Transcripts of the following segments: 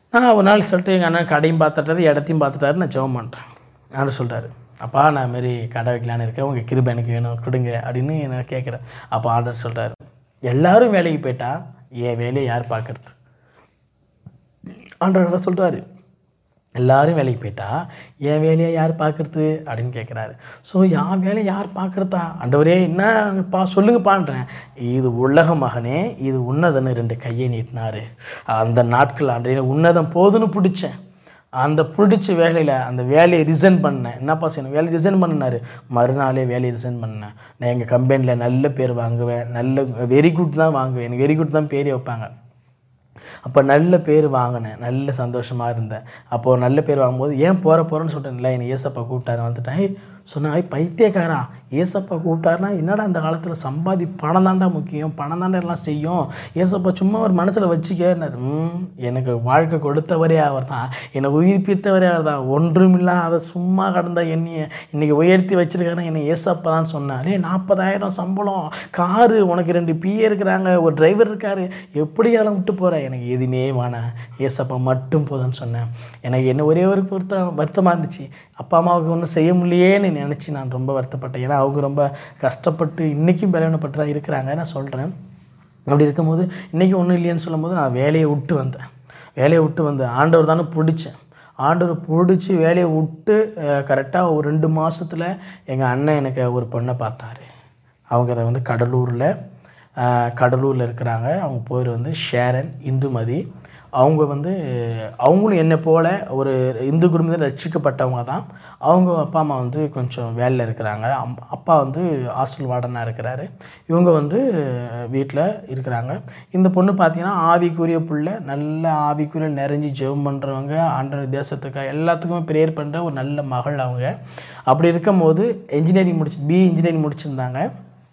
நான் ஒரு நாள் சொல்லிட்டு எங்கள் அண்ணன் கடையும் பார்த்துட்டாரு, இடத்தையும் பார்த்துட்டாரு. நான் ஜெபம் பண்ணுறேன். ஆண்டவர் சொல்கிறாரு, அப்பா நான் மாரி கடை வைக்கலான்னு இருக்கேன், உங்கள் கிருபை எனக்கு வேணும் கொடுங்க அப்படின்னு நான் கேட்குறேன். அப்போ ஆண்டவர் சொல்கிறாரு, எல்லோரும் வேலைக்கு போயிட்டா என் வேலையை யார் பார்க்குறது? ஆண்டவர் சொல்கிறாரு, எல்லோரும் வேலைக்கு போயிட்டா என் வேலையை யார் பார்க்குறது அப்படின்னு கேட்குறாரு. ஸோ என் வேலையை யார் பார்க்குறதா? ஆண்டவரே என்னப்பா சொல்லுங்கப்பான்றேன். இது உலக மகனே, இது உன்னதன்னு 2 கையை நீட்டினார். அந்த நாட்கள் ஆண்டவரே உன்னதம் போதுன்னு பிடிச்சேன். அந்த பிடிச்ச வேலையில் அந்த வேலையை ரிசைன் பண்ணேன். என்னப்பா செய்யணும்? வேலையை ரிசைன் பண்ணினார். மறுநாளே வேலையை ரிசைன் பண்ணேன். நான் எங்கள் கம்பெனியில் நல்ல பேர் வாங்குவேன், நல்ல வெரி குட் தான் வாங்குவேன், எனக்கு வெரி குட் தான் பேரே வைப்பாங்க. அப்போ நல்ல பேர் வாங்கினேன், நல்ல சந்தோஷமாக இருந்தேன். அப்போது நல்ல பேர் வாங்கும்போது ஏன் போகிறேன்னு சொல்லிட்டேன்ல, என்னை ஏசப்பா கூப்பிட்டாரு. வந்துட்டேன். சொன்னேன், பைத்தியக்காரா, ஏசப்பா கூப்பிட்டாருன்னா என்னடா இந்த காலத்தில் சம்பாதி பணம் தாண்டா முக்கியம், பணம் தாண்டா எல்லாம் செய்யும், ஏசப்பா சும்மா ஒரு மனசில் வச்சுக்கன்னாரு. எனக்கு வாழ்க்கை கொடுத்தவரே அவர் தான், என்னை உயிர்ப்பித்தவரே அவர் தான். ஒன்றுமில்லா அதை சும்மா கடந்த என்னையை இன்றைக்கி உயர்த்தி வச்சுருக்காருன்னா என்னை ஏசப்பா தான் சொன்னேன். 40,000 சம்பளம், காரு, உனக்கு 2 பிஏ இருக்கிறாங்க, ஒரு டிரைவர் இருக்கார், எப்படி அதெல்லாம் விட்டு போகிறேன்? எனக்கு எதுவுமே வேணாம், ஏசப்பா மட்டும் போதுன்னு சொன்னேன். எனக்கு என்ன ஒரே ஒரு வருத்தமாக இருந்துச்சு, அப்பா அம்மாவுக்கு ஒன்றும் செய்ய முடியலேன்னு நினச்சி நான் ரொம்ப வருத்தப்பட்டேன். ஏன்னா அவங்க ரொம்ப கஷ்டப்பட்டு இன்றைக்கும் பலவீனப்பட்டு தான் இருக்கிறாங்க. நான் சொல்கிறேன், அப்படி இருக்கும்போது இன்றைக்கி ஒன்றும் இல்லைன்னு சொல்லும்போது நான் வேலையை விட்டு வந்தேன். ஆண்டவர் தானே பிடிச்சேன். ஆண்டவர் பிடிச்சி வேலையை விட்டு கரெக்டாக ஒரு 2 மாதத்தில் எங்கள் அண்ணன் எனக்கு ஒரு பொண்ணை பார்த்தாரு. அவங்க அதை வந்து கடலூரில் இருக்கிறாங்க. அவங்க பேர் வந்து ஷேரன், இந்துமதி. அவங்க வந்து அவங்களும் என்னை போல் ஒரு இந்து குடும்பத்தில் ரட்சிக்கப்பட்டவங்க தான். அவங்க அப்பா அம்மா வந்து கொஞ்சம் வேலையில் இருக்கிறாங்க. அப்பா வந்து ஹாஸ்டல் வார்டனாக இருக்கிறாரு. இவங்க வந்து வீட்டில் இருக்கிறாங்க. இந்த பொண்ணு பார்த்திங்கன்னா ஆவிக்குரிய பிள்ளை, நல்ல ஆவிக்குரிய நிறைஞ்சி ஜெபம் பண்ணுறவங்க, ஆண்டவர் தேசத்துக்கு எல்லாத்துக்குமே ப்ரேயர் பண்ணுற ஒரு நல்ல மகள் அவங்க. அப்படி இருக்கும்போது பிஇ இன்ஜினியரிங் முடிச்சிருந்தாங்க.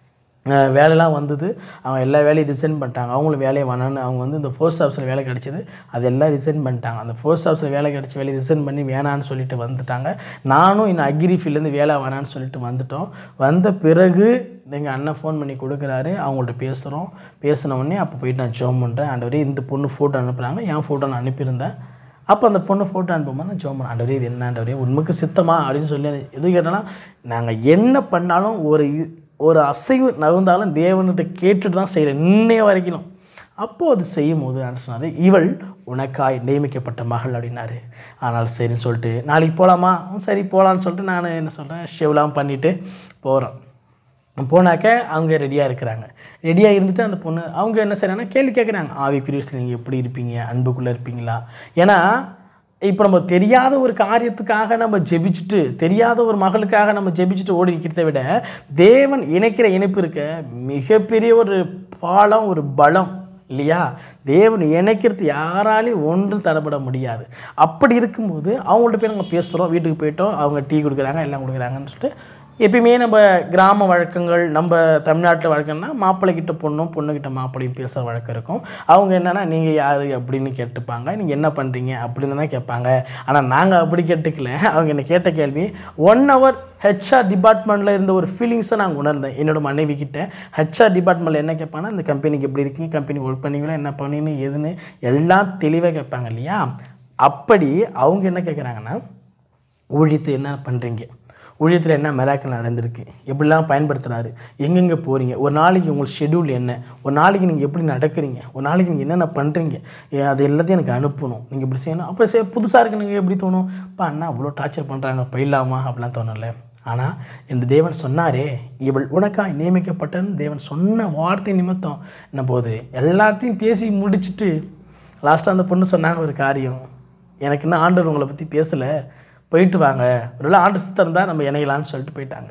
வேலைலாம் வந்தது. அவங்க எல்லா வேலையும் ரிசைன் பண்ணிட்டாங்க. அவங்களும் வேலையை வேணான்னு அவங்க வந்து இந்த போஸ்ட் ஆஃபீஸில் வேலை கிடச்சிது, அதெல்லாம் ரிசைன் பண்ணிட்டாங்க. அந்த போஸ்ட் ஆஃபீஸில் வேலை கிடச்சி வேலையை ரிசைன் பண்ணி வேணான்னு சொல்லிட்டு வந்துட்டாங்க. நானும் இன்னும் அக்ரி ஃபீல்ட்லேருந்து வேலை வேணான்னு சொல்லிட்டு வந்துட்டோம். வந்த பிறகு எங்கள் அண்ணன் ஃபோன் பண்ணி கொடுக்குறாரு. அவங்கள்ட்ட பேசினோடனே அப்போ போயிட்டு நான் ஜெபம் பண்ணுறேன். ஆண்டவரே இந்த பொண்ணு ஃபோட்டோ அனுப்புகிறாங்க, என் ஃபோட்டோ நான் அனுப்பியிருந்தேன். அப்போ அந்த பொண்ணு ஃபோட்டோ அனுப்பும்போது நான் ஜெபம் பண்ணேன், ஆண்டவரே இது என்ன ஆண்டவரே உண்மைக்கு சித்தமா அப்படின்னு சொல்லி. எது கேட்டோன்னா, நாங்கள் என்ன பண்ணாலும் ஒரு அசைவு நகர்ந்தாலும் தேவன்கிட்ட கேட்டுட்டு தான் செய்கிறேன் இன்னைய வரைக்கும். அப்போது அது செய்யும் போது சொன்னார், இவள் உனக்காய் நியமிக்கப்பட்ட மகள் அப்படின்னாரு. ஆனால் சரின்னு சொல்லிட்டு நாளைக்கு போகலாமா? சரி போகலான்னு சொல்லிட்டு நான் என்ன சொல்கிறேன், ஷெவ்லாம் பண்ணிவிட்டு போகிறோம். போனாக்க அவங்க ரெடியாக இருக்கிறாங்க. ரெடியாக இருந்துட்டு அந்த பொண்ணு அவங்க என்ன செய்கிறாங்கன்னா கேள்வி கேட்குறாங்க, ஆவிக்குரிய விஷயத்தில் நீங்கள் எப்படி இருப்பீங்க, அன்புக்குள்ளே இருப்பீங்களா? ஏன்னா இப்போ நம்ம தெரியாத ஒரு காரியத்துக்காக நம்ம ஜெபிச்சுட்டு, தெரியாத ஒரு மகளுக்காக நம்ம ஜெபிச்சுட்டு ஓடி இருக்கிறத விட, தேவன் இணைக்கிற இணைப்பு இருக்க மிகப்பெரிய ஒரு பாலம், ஒரு பலம் இல்லையா? தேவன் இணைக்கிறது யாராலையும் ஒன்றும் தடைபட முடியாது. அப்படி இருக்கும்போது அவங்கள்ட்ட போய் நாங்கள் பேசுகிறோம். வீட்டுக்கு போயிட்டோம், அவங்க டீ கொடுக்குறாங்க, எல்லாம் கொடுக்குறாங்கன்னு சொல்லிட்டு எப்பயுமே நம்ம கிராம வழக்கங்கள், நம்ம தமிழ்நாட்டில் வழக்கம்னா மாப்பிள்ளைக்கிட்ட பொண்ணும், பொண்ணுக்கிட்ட மாப்பிள்ளையும் பேசுகிற வழக்கம் இருக்கும். அவங்க என்னென்னா நீங்கள் யார் அப்படின்னு கேட்டுப்பாங்க, நீங்கள் என்ன பண்ணுறீங்க அப்படின்னு தான் கேட்பாங்க. ஆனால் நாங்கள் அப்படி கேட்டுக்கல. அவங்க என்னை கேட்ட கேள்வி 1 hour ஹெச்ஆர் டிபார்ட்மெண்ட்டில் இருந்த ஒரு ஃபீலிங்ஸை நாங்கள் உணர்ந்தேன். என்னோடய மனைவி கிட்ட ஹெச்ஆர் டிபார்ட்மெண்ட்டில் என்ன கேட்பாங்கன்னா, இந்த கம்பெனிக்கு எப்படி இருக்கீங்க, கம்பெனி ஒர்க் பண்ணிங்களா, என்ன பண்ணீங்கன்னு எதுன்னு எல்லாம் தெளிவாக கேட்பாங்க இல்லையா? அப்படி அவங்க என்ன கேட்குறாங்கன்னா, ஊழியத்தை என்ன பண்ணுறீங்க, ஊழியத்தில் என்ன மிராக்கிள் நடந்திருக்கு, எப்படிலாம் பயன்படுத்துகிறாரு, எங்கெங்கே போகிறீங்க, ஒரு நாளைக்கு உங்களுக்கு ஷெட்யூல் என்ன, ஒரு நாளைக்கு நீங்கள் எப்படி நடக்கிறீங்க, ஒரு நாளைக்கு நீங்கள் என்னென்ன பண்ணுறீங்க, அது எல்லாத்தையும் எனக்கு அனுப்பணும், நீங்கள் இப்படி செய்யணும். அப்போ புதுசாக இருக்கு நீங்கள் எப்படி தோணும், இப்போ அண்ணா அவ்வளோ டார்ச்சர் பண்ணுறாங்க போயிடலாமா அப்படிலாம் தோணலை. ஆனால் என் தேவன் சொன்னாரே, இவள் உனக்காய் நியமிக்கப்பட்டன்னு தேவன் சொன்ன வார்த்தை நிமித்தம் என்ன போது எல்லாத்தையும் பேசி முடிச்சுட்டு லாஸ்ட்டாக அந்த பொண்ணு சொன்னாங்க ஒரு காரியம், எனக்கு இன்னும் ஆண்டவர் உங்களை பற்றி பேசலை, போயிட்டு வாங்க, ஒரு ஆண்டு சித்தம் இருந்தால் நம்ம இணையலான்னு சொல்லிட்டு போயிட்டாங்க.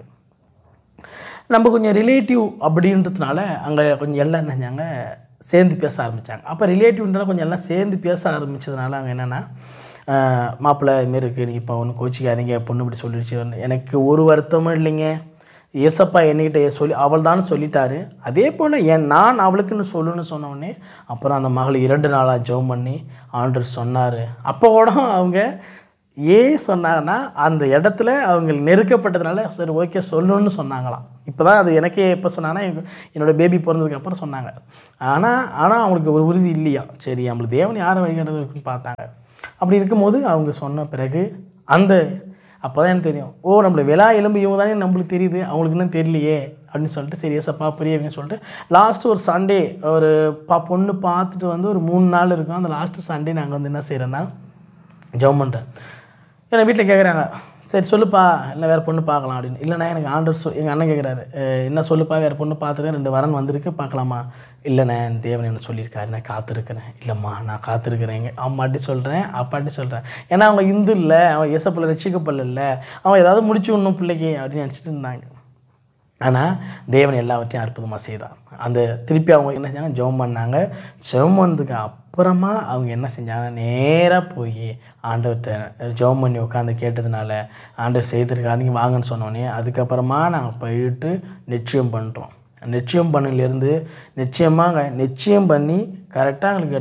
நம்ம கொஞ்சம் ரிலேட்டிவ் அப்படின்றதுனால அங்கே கொஞ்சம் எல்லாம் என்னஞ்சாங்க சேர்ந்து பேச ஆரம்பித்தாங்க. அப்போ ரிலேட்டிவ்ன்றதால கொஞ்சம் எல்லாம் சேர்ந்து பேச ஆரம்பித்ததுனால அங்கே என்னென்னா, மாப்பிள்ளை இதுமாரி இருக்குது, நீங்கள் இப்போ ஒன்று கோச்சிக்காதீங்க, பொண்ணு இப்படி சொல்லிடுச்சு. எனக்கு ஒரு வருத்தமும் இல்லைங்க, ஏசப்பா என்கிட்ட அவள் தான் சொல்லிட்டாரு. அதே போல் நான் அவளுக்குன்னு சொல்லுன்னு சொன்னோடனே அப்புறம் அந்த மகள் 2 நாளாக ஜெபம் பண்ணி ஆண்டவர் சொன்னார். அப்போ கூட அவங்க ஏன் சொன்னாங்கன்னா, அந்த இடத்துல அவங்க நெருக்கப்பட்டதுனால சரி ஓகே சொல்லணும்னு சொன்னாங்களாம். இப்போ தான் அது எனக்கே எப்போ சொன்னாங்கன்னா, என்னோடய பேபி பிறந்ததுக்கப்புறம் சொன்னாங்க. ஆனால் அவங்களுக்கு ஒரு உறுதி இல்லையா, சரி நம்மளுக்கு தேவன் யாரை வழிகாட்டுறது இருக்குன்னு பார்த்தாங்க. அப்படி இருக்கும்போது அவங்க சொன்ன பிறகு அந்த அப்போ தான் எனக்கு தெரியும், ஓ நம்மளை விழா எலும்பு இவங்க தானே நம்மளுக்கு தெரியுது, அவங்களுக்கு இன்னும் தெரியலையே அப்படின்னு சொல்லிட்டு சரி ஏசப்பா புரியவங்க சொல்லிட்டு லாஸ்ட்டு ஒரு சண்டே ஒரு பொண்ணு பார்த்துட்டு வந்து ஒரு 3 நாள் இருக்கும். அந்த லாஸ்ட்டு சண்டே நாங்கள் வந்து என்ன செய்கிறோன்னா ஜெபம் பண்ணுறேன். ஏன்னா வீட்டில் கேட்குறாங்க, சரி சொல்லுப்பா இல்லை வேறு பொண்ணு பார்க்கலாம் அப்படின்னு. இல்லைண்ணா எனக்கு ஆண்டவர் எங்கள் அண்ணன் கேட்குறாரு, என்ன சொல்லுப்பா வேறு பொண்ணு பார்த்துருக்கேன் 2 வரன் வந்திருக்கு பார்க்கலாமா? இல்லைண்ணே தேவன் என்ன சொல்லியிருக்காரு, நான் காத்திருக்கிறேன். இல்லைம்மா நான் காத்திருக்கிறேன், எங்கள் அம்மாட்டி சொல்கிறேன் அப்பாட்டி சொல்கிறேன். ஏன்னா அவங்க இந்து இல்லை, அவன் இயேசுவில் ரட்சிக்கப்படல, அவன் ஏதாவது முடிச்சு விடணும் பிள்ளைக்கு அப்படின்னு நினச்சிட்டு இருந்தாங்க. ஆனால் தேவன் எல்லாவற்றையும் அற்புதமாக செய்தான். அந்த திருப்பி அவங்க என்ன செஞ்சாங்க, ஜெபம் பண்ணாங்க. ஜெபம் பண்ணதுக்கு அப்புறமா அவங்க என்ன செஞ்சாங்க, நேராக போய் ஆண்டவர்கிட்ட ஜெபம் பண்ணி உட்காந்து கேட்டதுனால ஆண்டவர் செய்திருக்காரு நீங்கள் வாங்கன்னு சொன்னோடனே அதுக்கப்புறமா நாங்கள் போயிட்டு நிச்சயம் பண்ணுறோம். நிச்சயம் பண்ணிலேருந்து நிச்சயம் பண்ணி கரெக்டாக எங்களுக்கு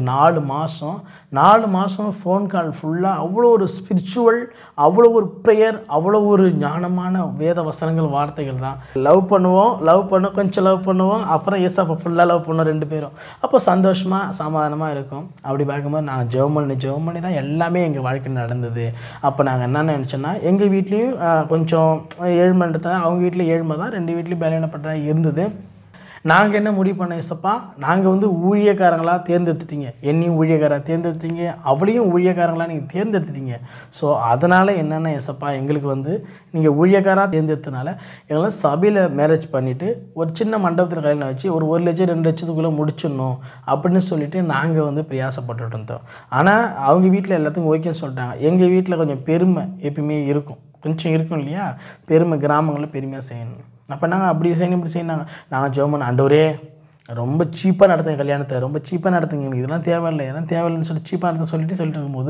4 மாதம் ஃபோன் கால் ஃபுல்லாக அவ்வளோ ஒரு ஸ்பிரிச்சுவல், அவ்வளோ ஒரு ப்ரேயர், அவ்வளோ ஒரு ஞானமான வேத வசனங்கள் வார்த்தைகள் தான். லவ் பண்ணுவோம் கொஞ்சம் லவ் பண்ணுவோம், அப்புறம் ஏசப்பா ஃபுல்லாக லவ் பண்ணுவோம் 2 பேரும். அப்போ சந்தோஷமாக சமாதானமாக இருக்கும். அப்படி பார்க்கும்போது நாங்கள் ஜெபம் பண்ணி தான் எல்லாமே எங்கள் வாழ்க்கையில் நடந்தது. அப்போ நாங்கள் என்ன நினச்சோன்னா எங்கள் வீட்லேயும் கொஞ்சம் ஏழ்மைன்றதுனால அவங்க வீட்டில் ஏழ்மை தான், 2 வீட்லேயும் பலவீனப்பட்டதாக இருந்தது. நாங்கள் என்ன முடிவு பண்ண ஏசப்பா, நாங்கள் வந்து ஊழியக்காரங்களாக தேர்ந்தெடுத்துட்டீங்க, என்னையும் ஊழியக்காராக தேர்ந்தெடுத்தீங்க, அவளையும் ஊழியக்காரங்களாக நீங்கள் தேர்ந்தெடுத்துட்டீங்க. ஸோ அதனால் என்னென்ன ஏசப்பா எங்களுக்கு வந்து நீங்கள் ஊழியக்காராக தேர்ந்தெடுத்தனால எங்களால் சபையில் மேரேஜ் பண்ணிவிட்டு ஒரு சின்ன மண்டபத்தில் கல்யாணம் வச்சு ஒரு 1 லட்சம் 2 லட்சத்துக்குள்ளே முடிச்சிடணும் அப்படின்னு சொல்லிவிட்டு நாங்கள் வந்து பிரயாசப்பட்டு இருந்தோம். ஆனால் அவங்க வீட்டில் எல்லாத்துக்கும் ஓகேன்னு சொல்லிட்டாங்க. எங்கள் வீட்டில் கொஞ்சம் பெருமை எப்பயுமே இருக்கும், கொஞ்சம் இருக்கும் இல்லையா, பெருமை கிராமங்களில் பெருமையாக செய்யணும். அப்போ நாங்கள் அப்படி செய்யணும் இப்படி செய்யணாங்க. நாங்கள் ஜெபம் பண்ண, ஆண்டவரே ரொம்ப சீப்பாக நடத்துங்க கல்யாணத்தை, ரொம்ப சீப்பாக நடத்துங்க, எனக்கு இதெல்லாம் தேவையில்லைன்னு சொல்லிட்டு சீப்பாக நடத்த சொல்லிட்டு இருக்கும்போது,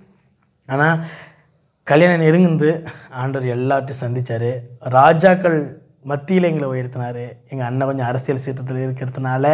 ஆனால் கல்யாணம் நெருங்குந்து ஆண்டவர் எல்லாத்தையும் சந்தித்தார். ராஜாக்கள் மத்தியில் எங்களை உயர்த்தினார். எங்கள் அண்ணன் கொஞ்சம் அரசியல் சீற்றத்தில் இருக்கிறதுனால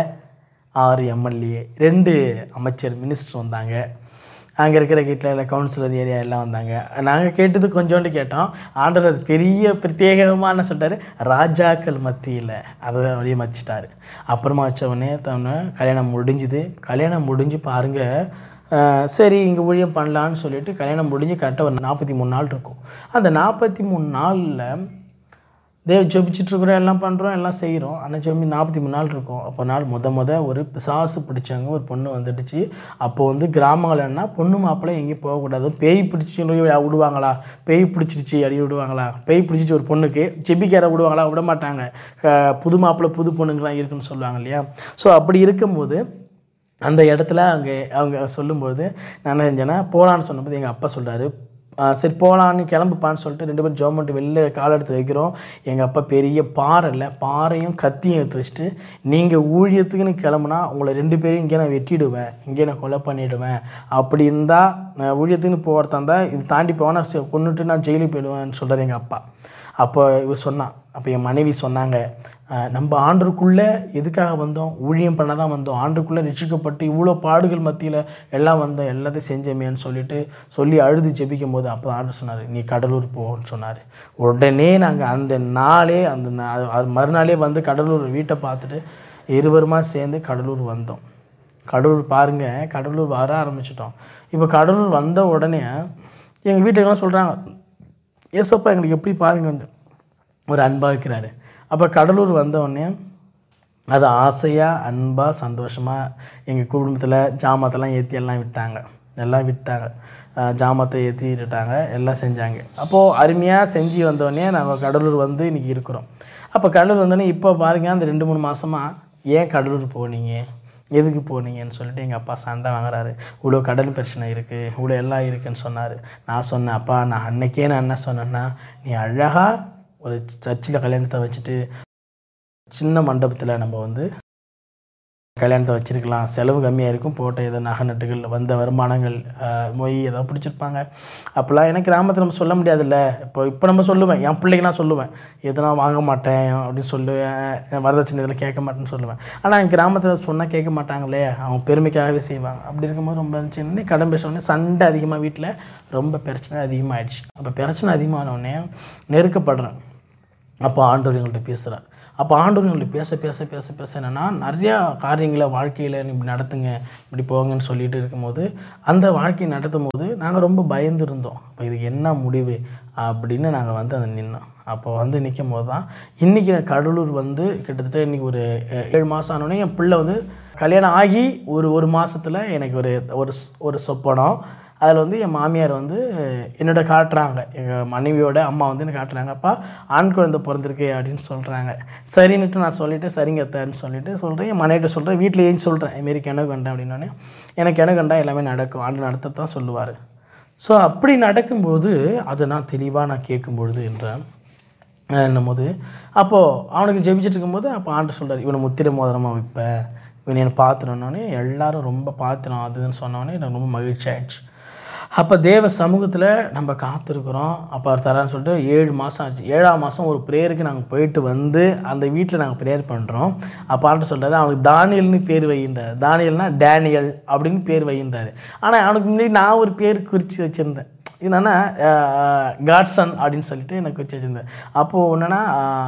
6 எம்எல்ஏ 2 அமைச்சர் மினிஸ்டர் வந்தாங்க. அங்கே இருக்கிற வீட்டில் கவுன்சிலர் ஏரியா எல்லாம் வந்தாங்க. நாங்கள் கேட்டது கொஞ்சோண்டு கேட்டோம். ஆண்டவர் அது பெரிய பிரத்யேகமாக என்ன சொல்லிட்டாரு, ராஜாக்கள் மத்தியில் அதை அப்படியே மதிச்சிட்டாரு. அப்புறமா வச்சவொடனே கல்யாணம் முடிஞ்சுது. கல்யாணம் முடிஞ்சு பாருங்கள், சரி இங்கே ஊழியம் பண்ணலான்னு சொல்லிட்டு கல்யாணம் முடிஞ்சு கரெக்டாக ஒரு 43 நாள் இருக்கும். அந்த 43 நாளில் ஜெபிச்சிட்ருக்குறோம், எல்லாம் பண்ணுறோம், எல்லாம் செய்கிறோம். ஆனால் 43 நாள் இருக்கும். அப்போ முத ஒரு பிசாசு பிடிச்சவங்க ஒரு பொண்ணு வந்துடுச்சு. அப்போ வந்து கிராமங்கள்னா பொண்ணு மாப்பிள்ளை எங்கேயும் போகக்கூடாது, பேய் பிடிச்சி விடுவாங்களா, பேய் பிடிச்சிருச்சு அடி விடுவாங்களா, பேய் பிடிச்சிச்சு ஒரு பொண்ணுக்கு ஜெபிக்கார விடுவாங்களா, விட மாட்டாங்க. புது மாப்பிள்ளை புது பொண்ணுங்களாம் இருக்குன்னு சொல்லுவாங்க இல்லையா. ஸோ அப்படி இருக்கும்போது அந்த இடத்துல அவங்க சொல்லும்போது நான் என்ன செஞ்சேன்னா போகலான்னு சொன்னபோது எங்கள் அப்பா சொல்கிறாரு, சரி போகலான்னு கிளம்புப்பான்னு சொல்லிட்டு 2 பேரும் ஜெபம் பண்ணிட்டு வெளில கால் எடுத்து வைக்கிறோம். எங்கள் அப்பா பெரிய பாறையும் கத்தியும் எடுத்து வச்சுட்டு, நீங்கள் ஊழியத்துக்குன்னு கிளம்புனா உங்களை 2 பேரையும் இங்கே நான் வெட்டிடுவேன், இங்கே நான் கொலை பண்ணிவிடுவேன், அப்படி இருந்தால் ஊழியத்துக்குன்னு போகிறதா இருந்தால் இது தாண்டி போவேன்னா கொண்டுட்டு நான் ஜெயிலுக்கு போயிடுவேன்னு சொல்கிறார் எங்கள் அப்பா. அப்போ இவர் சொன்னான். அப்போ என் மனைவி சொன்னாங்க, நம்ம ஆண்டருக்குள்ளே எதுக்காக வந்தோம், ஊழியம் பண்ண தான் வந்தோம், ஆண்டருக்குள்ளே ரட்சிக்கப்பட்டு இவ்வளோ பாடுகள் மத்தியில் எல்லாம் வந்தோம், எல்லாத்தையும் செஞ்சோமேன்னு சொல்லி அழுது ஜெபிக்கும் போது அப்போ ஆண்டர் சொன்னார், நீ கடலூர் போன்னு சொன்னார். உடனே நாங்கள் அந்த மறுநாளே வந்து கடலூர் வீட்டை பார்த்துட்டு இருவருமா சேர்ந்து கடலூர் வந்தோம். கடலூர் பாருங்கள், கடலூர் வர ஆரம்பிச்சிட்டோம். இப்போ கடலூர் வந்த உடனே எங்கள் வீட்டுக்கெல்லாம் சொல்கிறாங்க, ஏசப்பா எங்களுக்கு எப்படி பாருங்க ஒரு அன்பாக இருக்கிறாரு. அப்போ கடலூர் வந்தவுடனே அது ஆசையாக அன்பாக சந்தோஷமாக எங்கள் குடும்பத்தில் ஜாமத்தெல்லாம் ஏற்றி எல்லாம் விட்டாங்க. ஜாமத்தை ஏற்றிட்டாங்க, எல்லாம் செஞ்சாங்க. அப்போது அருமையாக செஞ்சு வந்தோடனே நாங்கள் கடலூர் வந்து இன்றைக்கி இருக்கிறோம். அப்போ கடலூர் வந்தோடனே இப்போ பாருங்கள், அந்த 2-3 மாதமாக ஏன் கடலூர் போனீங்க, எதுக்கு போனீங்கன்னு சொல்லிட்டு எங்கள் அப்பா சண்டை வாங்குறாரு. இவ்வளோ கடன் பிரச்சனை இருக்குது, இவ்வளோ எல்லாம் இருக்குதுன்னு சொன்னார். நான் சொன்னேன், அப்பா நான் அன்னைக்கே நான் என்ன சொன்னேன்னா, நீ அழகாக ஒரு சர்ச்சில் கல்யாணத்தை வச்சுட்டு சின்ன மண்டபத்தில் நம்ம வந்து கல்யாணத்தை வச்சுருக்கலாம், செலவு கம்மியாக இருக்கும், போட்ட ஏதோ நகை நட்டுகள் வந்த வருமானங்கள் மொய் ஏதோ பிடிச்சிருப்பாங்க. அப்போல்லாம் எனக்கு கிராமத்தில் நம்ம சொல்ல முடியாதுல்ல. இப்போ நம்ம சொல்லுவேன், என் பிள்ளைக்கு நான் சொல்லுவேன், எதுனா வாங்க மாட்டேன் அப்படின்னு சொல்லுவேன், வரதட்சணை இதில் கேட்க மாட்டேன்னு சொல்லுவேன். ஆனால் என் கிராமத்தில் சொன்னால் கேட்க மாட்டாங்களே, அவங்க பெருமைக்காகவே செய்வாங்க. அப்படி இருக்கும்போது ரொம்ப சின்ன கடன் பேசணுன்னே சண்டை அதிகமாக, வீட்டில் ரொம்ப பிரச்சனை அதிகமாகிடுச்சு. அப்போ பிரச்சனை அதிகமானோடனே நெருக்கப்படுறேன். அப்போ ஆண்டவர் எங்கள்கிட்ட பேசுகிறார். அப்போ ஆண்டவர் எங்களுக்கு பேச பேச பேச பேச என்னென்னா நிறையா காரியங்களை வாழ்க்கையில் இப்படி நடத்துங்க, இப்படி போங்கன்னு சொல்லிட்டு இருக்கும்போது அந்த வாழ்க்கையை நடத்தும் போது நாங்கள் ரொம்ப பயந்து இருந்தோம். அப்போ இதுக்கு என்ன முடிவு அப்படின்னு நாங்கள் வந்து அதை நின்னோம். அப்போ வந்து நிற்கும் போது தான் இன்றைக்கி கடலூர் வந்து கிட்டத்தட்ட இன்றைக்கி ஒரு 7 மாதம் ஆனோடனே என் பிள்ளை வந்து கல்யாணம் ஆகி ஒரு மாதத்தில் எனக்கு ஒரு சொப்பனம். அதில் வந்து என் மாமியார் வந்து என்னோட காட்டுறாங்க, எங்கள் மனைவியோட அம்மா வந்து எனக்கு காட்டுறாங்க, அப்பா ஆண் குழந்தை பிறந்திருக்கு அப்படின்னு சொல்கிறாங்க. சரின்னுட்டு நான் சொல்லிவிட்டு சரிங்க அத்தைன்னு சொல்லிவிட்டு சொல்கிறேன். என் மனைவிட்ட சொல்கிறேன், வீட்டில் ஏன் சொல்கிறேன் இதுமாரி கிணக்கு கண்டேன் அப்படின்னோடனே எனக்கு கிணக்கு கண்டா எல்லாமே நடக்கும், ஆண்டு நடத்த தான் சொல்லுவார். ஸோ அப்படி நடக்கும்போது அதை நான் தெளிவாக கேட்கும்பொழுது என்னும்போது அப்போது அவனுக்கு ஜெபிச்சுட்டு இருக்கும்போது அப்போ ஆண்டு சொல்கிறார், இவனை முத்திரை மோதிரமாக வைப்பேன், இவனை என்னை பார்த்துனோடனே எல்லோரும் ரொம்ப பார்த்துனோம் அதுன்னு சொன்னோடனே எனக்கு ரொம்ப மகிழ்ச்சி ஆயிடுச்சு. அப்போ தேவ சமூகத்தில் நம்ம காத்திருக்கிறோம். அப்போ அவர் தரான்னு சொல்லிட்டு 7 மாதம் ஆச்சு. 7ஆம் மாதம் ஒரு ப்ரேயருக்கு நாங்கள் போயிட்டு வந்து அந்த வீட்டில் நாங்கள் ப்ரேயர் பண்ணுறோம். அப்போ ஆண்டு சொல்கிறாரு, அவனுக்கு தானியல்னு பேர் வைகின்றார். தானியல்னா டேனியல் அப்படின்னு பேர் வைகின்றார். ஆனால் அவனுக்கு முன்னாடி நான் ஒரு பேர் குறித்து வச்சுருந்தேன். என்னென்னா காட்சன் அப்படின்னு சொல்லிட்டு எனக்கு குறித்து வச்சுருந்தேன். அப்போது என்னென்னா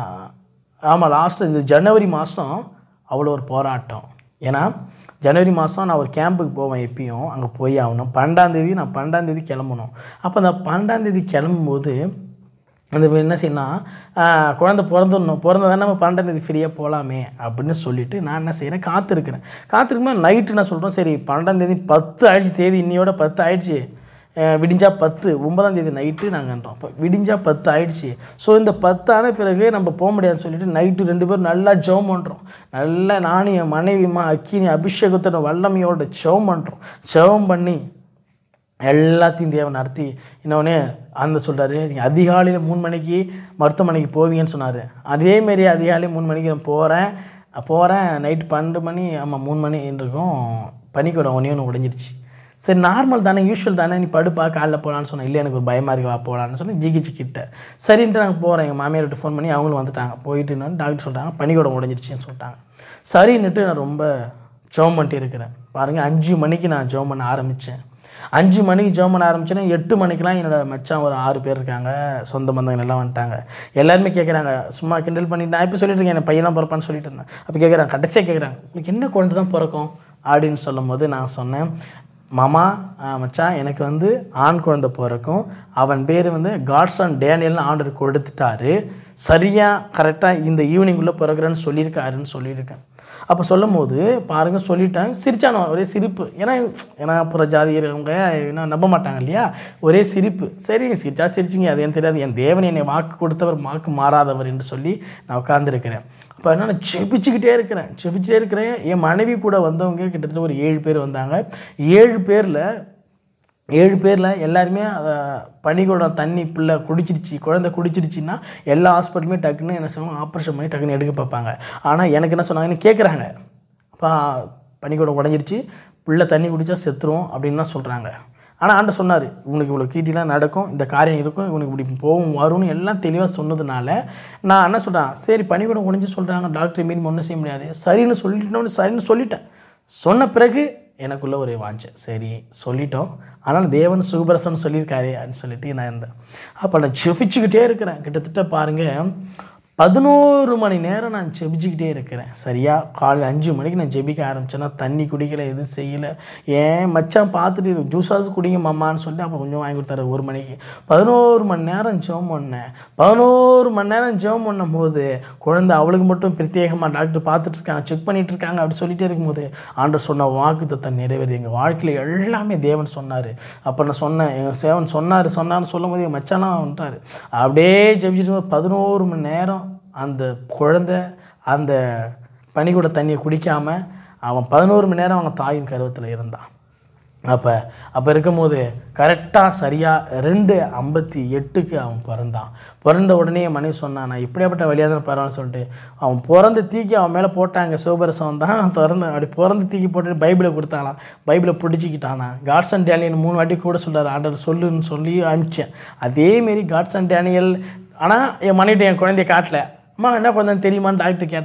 ஆமாம் லாஸ்ட்டு இது ஜனவரி மாதம் அவ்வளோ ஒரு போராட்டம். ஏன்னா ஜனவரி மாதம் நான் ஒரு கேம்புக்கு போவேன், எப்பயும் அங்கே போய் ஆகணும். 12ஆம் தேதி கிளம்பணும். அப்போ அந்த 12ஆம் தேதி கிளம்பும்போது அந்த என்ன செய்யணும், குழந்தை பிறந்தா தானே நம்ம 12ஆம் தேதி ஃப்ரீயாக போகலாமே அப்படின்னு சொல்லிவிட்டு நான் என்ன செய்கிறேன், காத்திருக்கும்போது நைட்டு நான் சொல்கிறோம், சரி 12ஆம் தேதி 10 ஆயிடுச்சு, தேதி இன்னையோட 10 ஆயிடுச்சு, விடிஞ்சா 10, 9ஆம் தேதி நைட்டு நாங்கன்றோம். அப்போ விடிஞ்சா 10 ஆயிடுச்சு. ஸோ இந்த 10 ஆன பிறகு நம்ம போக முடியாதுன்னு சொல்லிவிட்டு நைட்டு 2 பேரும் நல்லா ஜெபம் பண்ணுறோம். நல்லா நானும் என் மனைவிமா அக்கினி அபிஷேகத்தோட வல்லமையோட ஜெபம் பண்ணுறோம். ஜெபம் பண்ணி எல்லாத்தையும் தேவன் நடத்தி இன்னொன்னே அந்த சொல்கிறாரு, நீங்கள் அதிகாலையில் 3 மணிக்கு மருத்துவமனைக்கு போவீங்கன்னு சொன்னார். அதேமாரி அதிகாலையில் 3 மணிக்கு நான் போகிறேன் நைட்டு 12 மணி, ஆமாம் 3 மணி இருக்கும், பனிக்கூடம் ஒன்று உடைஞ்சிருச்சு. சரி நார்மல் தானே, யூஸ்வல் தானே, நீ படுப்பா காலைல போகலான்னு சொன்னேன். இல்லை எனக்கு ஒரு பயமாக இருக்கு, வா போகலான்னு சொன்னேன். ஜிகிச்சு கிட்ட சரின்ட்டு நாங்கள் போகிறேன். எங்கள் மாமியார்கிட்ட ஃபோன் பண்ணி அவங்களும் வந்துட்டாங்க. போயிட்டு என்னன்னு டாக்டர் சொல்லிட்டாங்க, பனிக்கூடம் உடைஞ்சிருச்சுன்னு சொல்லிட்டாங்க. சரின்னுட்டு நான் ரொம்ப ஜெபம் பண்ணிட்டு இருக்கிறேன். பாருங்கள் 5 மணிக்கு நான் ஜெபம் பண்ண ஆரம்பித்தேன். 5 மணிக்கு ஜெபம் பண்ண ஆரம்பிச்சேன்னா 8 மணிக்கெலாம் என்னோடய மச்சான் ஒரு 6 பேர் இருக்காங்க, சொந்த பந்தங்கள் எல்லாம் வந்துட்டாங்க. எல்லாருமே கேட்குறாங்க, சும்மா கிண்டல் பண்ணிட்டு நான் இப்போ சொல்லிட்டு இருக்கேன், என் பையன் தான் பிறப்பான்னு சொல்லிட்டு இருந்தேன். அப்போ கேட்குறாங்க, கடைசியாக கேட்குறாங்க, உங்களுக்கு என்ன குழந்தை தான் பிறக்கும் அப்படின்னு சொல்லும் போது நான் சொன்னேன், மாமா மச்சான் எனக்கு வந்து ஆண் குழந்தை பிறக்கும், அவன் பேர் வந்து காட்சன் டேனியல்னு ஆண்டவர் கொடுத்துட்டாரு, சரியாக கரெக்டாக இந்த ஈவினிங்குள்ளே பிறகுறேன்னு சொல்லியிருக்காருன்னு சொல்லியிருக்கேன். அப்போ சொல்லும் போது பாருங்கள் சொல்லிட்டேன், சிரிச்சானோ ஒரே சிரிப்பு. ஏன்னா அப்புறம் ஜாதியவங்க என்ன நம்ப மாட்டாங்க இல்லையா, ஒரே சிரிப்பு. சரிங்க சிரிச்சா சிரிச்சிங்க, அது எனக்கு தெரியாது, என் தேவன் என்னை வாக்கு கொடுத்தவர் வாக்கு மாறாதவர் என்று சொல்லி நான் உட்காந்துருக்கிறேன். அப்போ என்ன செபிச்சுக்கிட்டே இருக்கிறேன். என் மனைவி கூட வந்தவங்க கிட்டத்தட்ட ஒரு 7 பேர் வந்தாங்க. 7 பேரில் எல்லாருமே பனிக்கூடம் தண்ணி பிள்ளை குழந்தை குடிச்சிருச்சுன்னா எல்லா ஹாஸ்பிட்டலுமே டக்குன்னு என்ன சொல்லுவாங்க, ஆப்ரேஷன் பண்ணி டக்குன்னு எடுக்க பார்ப்பாங்க. ஆனால் எனக்கு என்ன சொன்னாங்கன்னு கேட்குறாங்க, அப்போ பனிக்கூடம் உடஞ்சிருச்சு, பிள்ளை தண்ணி குடித்தா செத்துரும் அப்படின்னு தான் சொல்கிறாங்க. ஆனால் ஆண்டு சொன்னார், இவனுக்கு இவ்வளோ கீட்டிலாம் நடக்கும், இந்த காரியம் இருக்கும், இவனுக்கு இப்படி போகும் வரும்னு எல்லாம் தெளிவாக சொன்னதுனால நான் என்ன சொல்கிறேன், சரி பனிக்கூடம் உடஞ்சி சொல்கிறாங்க, டாக்டர் மீன் ஒன்றும் செய்ய முடியாது, சரின்னு சொல்லிட்டேன். சொன்ன பிறகு எனக்குள்ளே ஒரு வாஞ்சை, சரி சொல்லிட்டோம், ஆனால் தேவன் சுகபிரசன்னு சொல்லியிருக்காரு அப்படின்னு சொல்லிட்டு நான் இருந்தேன். அப்போ நான் ஜெபிச்சுக்கிட்டே இருக்கிறேன். கிட்டத்தட்ட பாருங்கள் 11 மணி நேரம் நான் ஜெபிச்சுக்கிட்டே இருக்கிறேன். சரியாக காலையில் 5 மணிக்கு நான் ஜெபிக்க ஆரம்பித்தேன்னா தண்ணி குடிக்கலை, எதுவும் செய்யலை. ஏன் மச்சான் பார்த்துட்டு இது ஜூஸாவது குடிங்க மாமான்னு சொல்லிட்டு அப்போ கொஞ்சம் வாங்கி கொடுத்தாரு 1 மணிக்கு. 11 மணி நேரம் ஜெபம் பண்ணேன். 11 மணி நேரம் ஜெபம் பண்ணும் போது குழந்தை அவளுக்கு மட்டும் பிரத்யேகமாக டாக்டர் பார்த்துட்ருக்காங்க, செக் பண்ணிகிட்டு இருக்காங்க. அப்படி சொல்லிகிட்டே இருக்கும்போது ஆண்டவர் சொன்ன வாக்குத்தத்தம் நிறைவேறி எங்கள் வாழ்க்கையில் எல்லாமே தேவன் சொன்னார். அப்போ நான் சொன்னேன், எங்கள் சேவன் சொன்னார்னு சொல்லும் போது எங்கள் மச்சானா வந்துட்டார். அப்படியே ஜெபிச்சுட்டு 11 மணி நேரம் அந்த குழந்தை அந்த பனிக்கூட தண்ணியை குடிக்காமல் அவன் 11 மணி நேரம் அவன் தாயின் கருவத்தில் இருந்தான். அப்போ இருக்கும்போது கரெக்டாக சரியாக 2:58 அவன் பிறந்தான். பிறந்த உடனே என் மனைவி சொன்னான், நான் இப்படியாப்பட்ட வழியாக தான் பரவாயில்னு சொல்லிட்டு அவன் பிறந்த தீக்கி அவன் மேலே போட்டாங்க. சிவபரசவன் தான் அப்படி பிறந்த தீக்கி போட்டு பைபிளை கொடுத்தாலாம். பைபிளை பிடிச்சிக்கிட்டானா. காட்சன் டேனியல் 3 வாட்டி கூட சொல்கிறார், ஆண்டவர் சொல்லுன்னு சொல்லி அனுப்பிச்சேன். அதேமாரி காட்சன் டேனியல். ஆனால் என் மனைவிட்ட என் குழந்தைய காட்டல. அம்மா என்ன குழந்தைன்னு தெரியுமான்னு டாக்டர் கேட்டாரான்.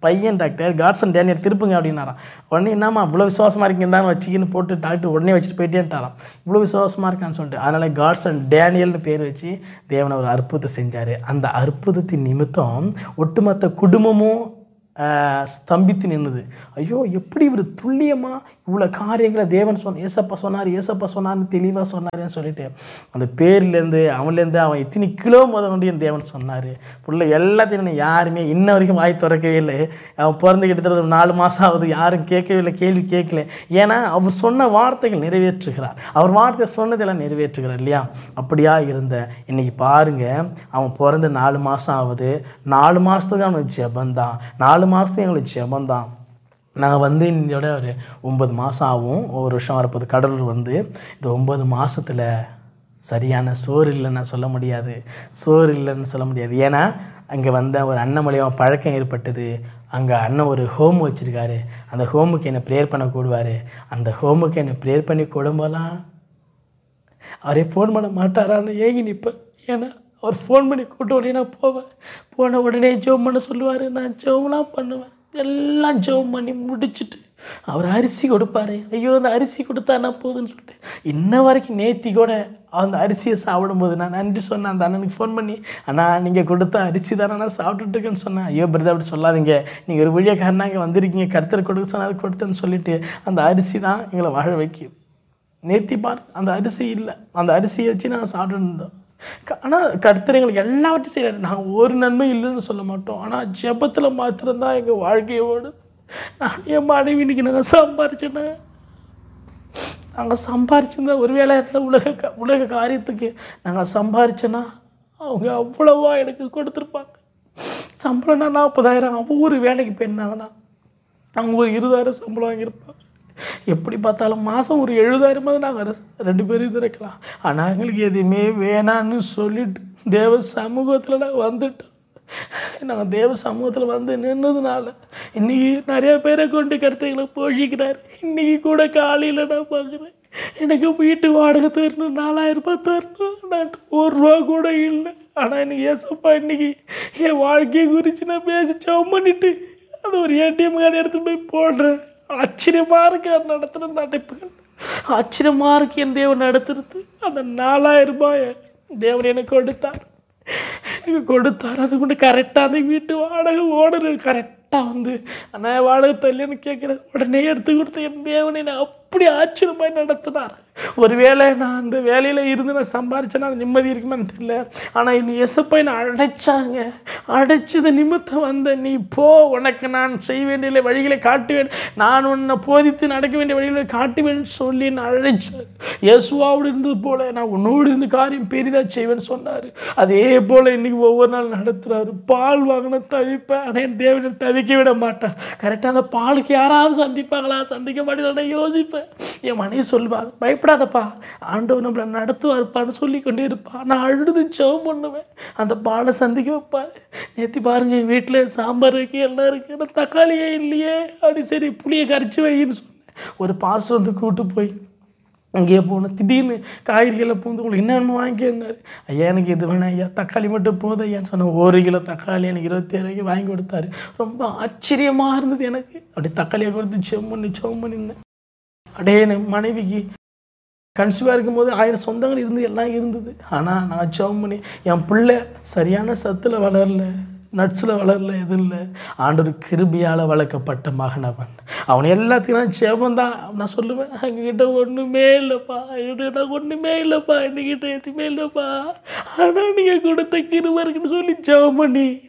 பையன் டாக்டர் காட்சன் டேனியல் திருப்புங்க அப்படின்னாராம். உடனே என்னம்மா இவ்வளோ விசுவாசமாக இருக்கீங்க தான் வச்சுக்கின்னு போட்டு டாக்டர் உடனே வச்சுட்டு போயிட்டேன்ட்டாராம். இவ்வளோ விசுவாசமாக இருக்கான்னு சொல்லிட்டு அதனால் காட்சன் டேனியல்னு பேர் வச்சு தேவனை ஒரு அற்புதத்தை செஞ்சார். அந்த அற்புதத்தின் நிமித்தம் ஒட்டுமொத்த குடும்பமும் ஸ்தம்பித்து நின்றுது. ஐயோ, எப்படி இவர் துல்லியமாக இவ்வளோ காரியங்களை தேவன் ஏசப்பா சொன்னார்னு தெளிவாக சொன்னார்ன்னு சொல்லிட்டு அந்த பேர்லேருந்து அவன்லேருந்து அவன் எத்தனை கிலோ முதல் தேவன் சொன்னார். புள்ள எல்லாத்தையும் யாருமே இன்ன வரைக்கும் வாய் திறக்கவே இல்லை. அவன் பிறந்து கிட்டத்தட்ட 4 மாதம் ஆகுது, யாரும் கேட்கவே இல்லை, கேள்வி கேட்கல. ஏன்னா அவர் சொன்ன வார்த்தைகள் நிறைவேற்றுகிறார். அவர் வார்த்தை சொன்னதெல்லாம் நிறைவேற்றுகிறார் இல்லையா? அப்படியா இருந்த இன்னைக்கு பாருங்கள், அவன் பிறந்து 4 மாதம் ஆகுது. 4 மாதத்துக்கு அவனுக்கு ஜெபந்தான், 4 மாதத்துக்கு எங்களுக்கு ஜெபந்தான். நாங்கள் வந்து இதோட ஒரு 9 மாதம் ஆகும், ஒரு வருஷம் வரப்போது. கடலூர் வந்து இந்த 9 மாதத்தில் சரியான சோறு இல்லைன்னு சொல்ல முடியாது. ஏன்னா அங்கே வந்த ஒரு அண்ணன் மூலியமாக பழக்கம் ஏற்பட்டது. அங்கே அண்ணன் ஒரு ஹோம் வச்சுருக்காரு. அந்த ஹோமுக்கு என்னை ப்ரேயர் பண்ண கூடுவார். அந்த ஹோமுக்கு என்னை ப்ரேயர் பண்ணி கூடும்போதெல்லாம் அவரே ஃபோன் பண்ண மாட்டாரான்னு ஏங்கி நிற்பேன். ஏன்னா அவர் ஃபோன் பண்ணி கூட்ட உடனே நான் போன உடனே ஜெபம் பண்ண சொல்லுவார். நான் ஜெபம்லாம் பண்ணுவேன். எல்லாம் ஜெபம் பண்ணி முடிச்சுட்டு அவர் அரிசி கொடுப்பாரு. ஐயோ, அந்த அரிசி கொடுத்தா நான் போதுன்னு சொல்லிட்டு இன்ன வரைக்கும் நேத்தி கூட அந்த அரிசியை சாப்பிடும்போது நான் நன்றி சொன்னேன். அந்த அண்ணனுக்கு ஃபோன் பண்ணி, அண்ணா நீங்கள் கொடுத்த அரிசி தானே நான் சாப்பிட்டுட்டுருக்கேன்னு சொன்னேன். ஐயோ பிரதர், அப்படி சொல்லாதீங்க, நீங்கள் ஒரு வழியாக இங்கே வந்திருக்கீங்க, கர்த்தர் கொடுக்க சொன்னார் கொடுத்தேன்னு சொல்லிட்டு அந்த அரிசி தான் எங்களை வாழ வைக்கும். நேத்தி பார், அந்த அரிசி இல்லை, அந்த அரிசியை வச்சு நாங்கள் சாப்பிட்டு இருந்தோம். ஆனால் கர்த்தர் எங்களுக்கு எல்லாவற்றையும் செய்கிறார். நாங்கள் ஒரு நன்மை இல்லைன்னு சொல்ல மாட்டோம். ஆனால் ஜெபத்தில் மாத்திரம்தான் எங்கள் வாழ்க்கையோடு. நான் என் மனைவி இன்னைக்கு நாங்கள் சம்பாரிச்சிருந்தா ஒரு வேலை இருந்தால் உலக காரியத்துக்கு நாங்கள் சம்பாரிச்சோன்னா அவங்க அவ்வளவா எனக்கு கொடுத்துருப்பாங்க. சம்பளம்னா 40,000, அவங்க ஒரு வேலைக்கு போயிருந்தாங்கன்னா அவங்க ஒரு 20,000 சம்பளம் வாங்கியிருப்பாங்க. எப்படி பார்த்தாலும் மாதம் ஒரு 70,000 நாங்கள் 2 பேரும் இருக்கலாம். ஆனால் எங்களுக்கு எதுவுமே வேணான்னு சொல்லிட்டு தேவ சமூகத்தில் நாங்கள் வந்துட்டோம். நாங்கள் தேவ சமூகத்தில் வந்து நின்றதுனால இன்றைக்கி நிறையா பேரை கொண்டு கருத்தைகளை போஷிக்கிறார். இன்றைக்கி கூட காலையில் நான் பார்க்குறேன், எனக்கு வீட்டு வாடகை தரணும், 4,000 ரூபாய் தரணும், நான் 1 ரூபா கூட இல்லை. ஆனால் எனக்கு ஏசப்பா இன்றைக்கி என் வாழ்க்கையை குறித்து நான் பேசி ஜெபம் பண்ணிவிட்டு அது ஒரு ATM கார்டு எடுத்து போய் போடுறேன். ஆச்சரியமாக இருக்குது அவர் நடத்துகிற நடப்புகள். ஆச்சரியமாக இருக்குது என் தேவன் நடத்துறது. அந்த 4,000 ரூபாயை தேவன் எனக்கு கொடுத்தார். அது கொண்டு கரெக்டாக அந்த வீட்டு வாடகை ஓனர் கரெக்டாக வந்து ஆனால் வாடகை தரலன்னு கேட்குறேன். உடனே எடுத்து கொடுத்த என் தேவனை நான் அப்படி ஆச்சரியமாக நடத்தினார். ஒருவேளை நான் அந்த வேலையில் இருந்து நான் சம்பாரிச்சேன்னா அது நிம்மதி இருக்குமான்னு தெரியல. ஆனால் இன்னும் எசப்பா என்னை அழைச்சாங்க. அழைச்சது நிமித்தம் வந்த நீ போ, உனக்கு நான் செய்ய வேண்டிய வழிகளை காட்டுவேன், நான் உன்னை போதித்து நடக்க வேண்டிய வழிகளை காட்டுவேன் சொல்லி நான் அழைச்சார். இயேசுவோடு இருந்தது போல நான் உன்னோடு இருந்து காரியம் பெரிதாக செய்வேன்னு சொன்னார். அதே போல் இன்றைக்கி ஒவ்வொரு நாள் நடத்துகிறாரு. பால் வாங்கின தவிப்பேன், ஆனால் என் தேவனை தவிக்க விட மாட்டேன். கரெக்டாக அந்த பாலுக்கு யாராவது சந்திப்பாங்களா, சந்திக்க மாட்டேன் யோசிப்பேன். என் மனைவி சொல்லுவாள், பயப்படாதப்பா, ஆண்டவர் நம்மளை நடத்துவார்ப்பான்னு சொல்லிக்கொண்டே இருப்பாள். நான் அழுது ஜெபம் பண்ணுவேன், அந்த பாலை சந்திக்க வைப்பார். நேற்று பாருங்க, வீட்டில் சாம்பார் இருக்கு, எல்லாம் இருக்குது, ஆனால் தக்காளியே இல்லையே அப்படி. சரி, புளியை கரைச்சி வைன்னு சொன்னேன். ஒரு பாஸ்டர் வந்து கூப்பிட்டு போய் அங்கேயே போனேன். திடீர்னு காய்கறிகளை பூந்து உங்களுக்கு என்னென்ன வாங்கினார். ஐயா எனக்கு இது வேணாம் ஐயா, தக்காளி மட்டும் போதும் ஐயான்னு சொன்னேன். 1 கிலோ தக்காளி எனக்கு 27 வாங்கி கொடுத்தாரு. ரொம்ப ஆச்சரியமாக இருந்தது எனக்கு. அப்படி தக்காளியை கொடுத்து ஜெபம் பண்ணியிருந்தேன். அப்படியே என் மனைவிக்கு கன்சியூவாக இருக்கும்போது 1000 சொந்தங்கள் இருந்து எல்லாம் இருந்தது. ஆனால் நான் ஜெபம் பண்ணி என் பிள்ளை சரியான சத்தில் வளரல, நட்ஸில் வளரல, எது இல்லை. ஆண்டவர் கிருபையால் வளர்க்கப்பட்ட மகன் அவன் எல்லாத்துக்கும் நான் ஜெபந்தான். நான் சொல்லுவேன், எங்ககிட்ட ஒன்றுமே இல்லைப்பா, என்கிட்ட ஒன்றுமே இல்லைப்பா, என்கிட்ட எதுவுமே இல்லைப்பா, ஆனால் நீங்கள் கொடுத்த கிருபை இருக்குன்னு சொல்லி ஜெபம்